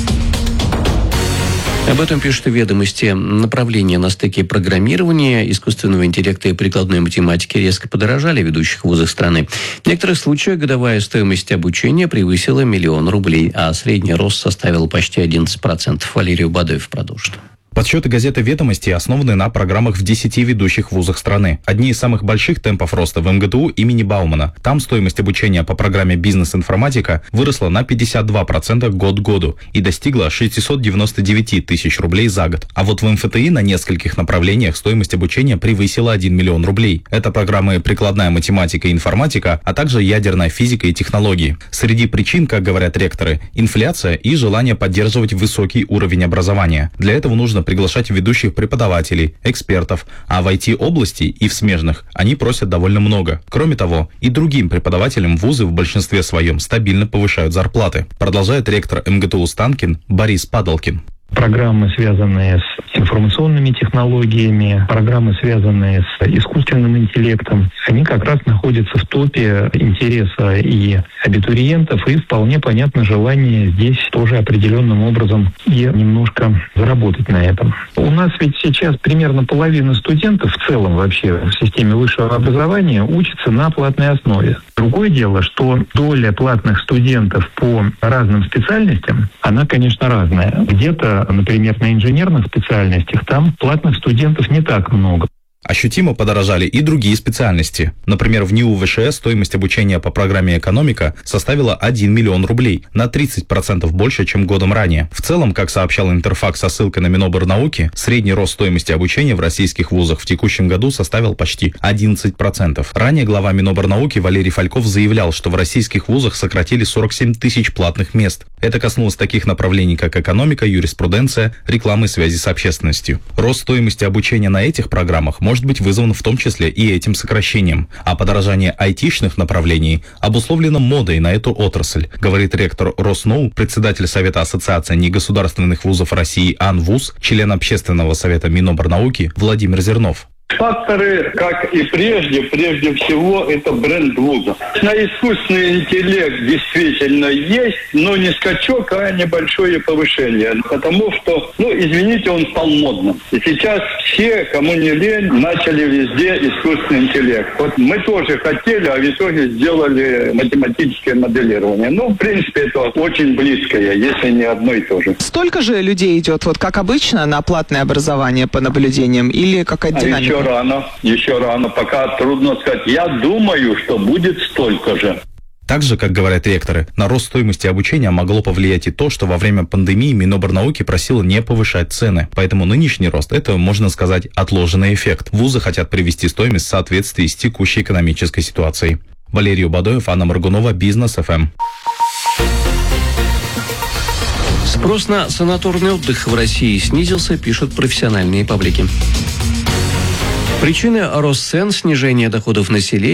Об этом пишут «Ведомости». Направления на стыке программирования, искусственного интеллекта и прикладной математики резко подорожали в ведущих вузах страны. В некоторых случаях годовая стоимость обучения превысила 1 миллион рублей, а средний рост составил почти 11%. Валерий Бадоев продолжит. Подсчеты газеты «Ведомости» основаны на программах в 10 ведущих вузах страны. Одни из самых больших темпов роста в МГТУ имени Баумана. Там стоимость обучения по программе «Бизнес-информатика» выросла на 52% год к году и достигла 699 тысяч рублей за год. А вот в МФТИ на нескольких направлениях стоимость обучения превысила 1 миллион рублей. Это программы «Прикладная математика и информатика», а также «Ядерная физика и технологии». Среди причин, как говорят ректоры, инфляция и желание поддерживать высокий уровень образования. Для этого нужно приглашать ведущих преподавателей, экспертов, а в IT-области и в смежных они просят довольно много. Кроме того, и другим преподавателям вузы в большинстве своем стабильно повышают зарплаты, продолжает ректор МГТУ Станкин Борис Падалкин. Программы, связанные с информационными технологиями, программы, связанные с искусственным интеллектом, они как раз находятся находится в топе интереса и абитуриентов, и вполне понятно желание здесь тоже определенным образом и немножко заработать на этом. У нас ведь сейчас примерно половина студентов в целом вообще в системе высшего образования учатся на платной основе. Другое дело, что доля платных студентов по разным специальностям, она, конечно, разная. Где-то, например, на инженерных специальностях там платных студентов не так много. Ощутимо подорожали и другие специальности. Например, в НИУ ВШС стоимость обучения по программе «Экономика» составила 1 миллион рублей, на 30% больше, чем годом ранее. В целом, как сообщал Интерфакс со ссылкой на Миноборнауки, средний рост стоимости обучения в российских вузах в текущем году составил почти 11%. Ранее глава Миноборнауки Валерий Фальков заявлял, что в российских вузах сократили 47 тысяч платных мест. Это коснулось таких направлений, как экономика, юриспруденция, реклама и связи с общественностью. Рост стоимости обучения на этих программах может быть вызван в том числе и этим сокращением, а подорожание айтишных направлений обусловлено модой на эту отрасль, говорит ректор РосНоу, председатель Совета Ассоциации негосударственных вузов России АНВУЗ, член Общественного совета Миноборнауки Владимир Зернов. Факторы, как и прежде всего, это бренд вуза. На искусственный интеллект действительно есть, но не скачок, а небольшое повышение. Потому что, извините, он стал модным. И сейчас все, кому не лень, начали везде искусственный интеллект. Вот мы тоже хотели, а в итоге сделали математическое моделирование. В принципе, это очень близкое, если не одно и то же. Столько же людей идет, как обычно, на платное образование по наблюдениям, или какая-то динамика? Еще рано, пока трудно сказать. Я думаю, что будет столько же. Также, как говорят ректоры, на рост стоимости обучения могло повлиять и то, что во время пандемии Миноборнауки просила не повышать цены. Поэтому нынешний рост – это, можно сказать, отложенный эффект. Вузы хотят привести стоимость в соответствии с текущей экономической ситуацией. Валерий Бадоев, Анна Маргунова, Бизнес ФМ. Спрос на санаторный отдых в России снизился, пишут профессиональные паблики. Причины рост цен, снижение доходов населения,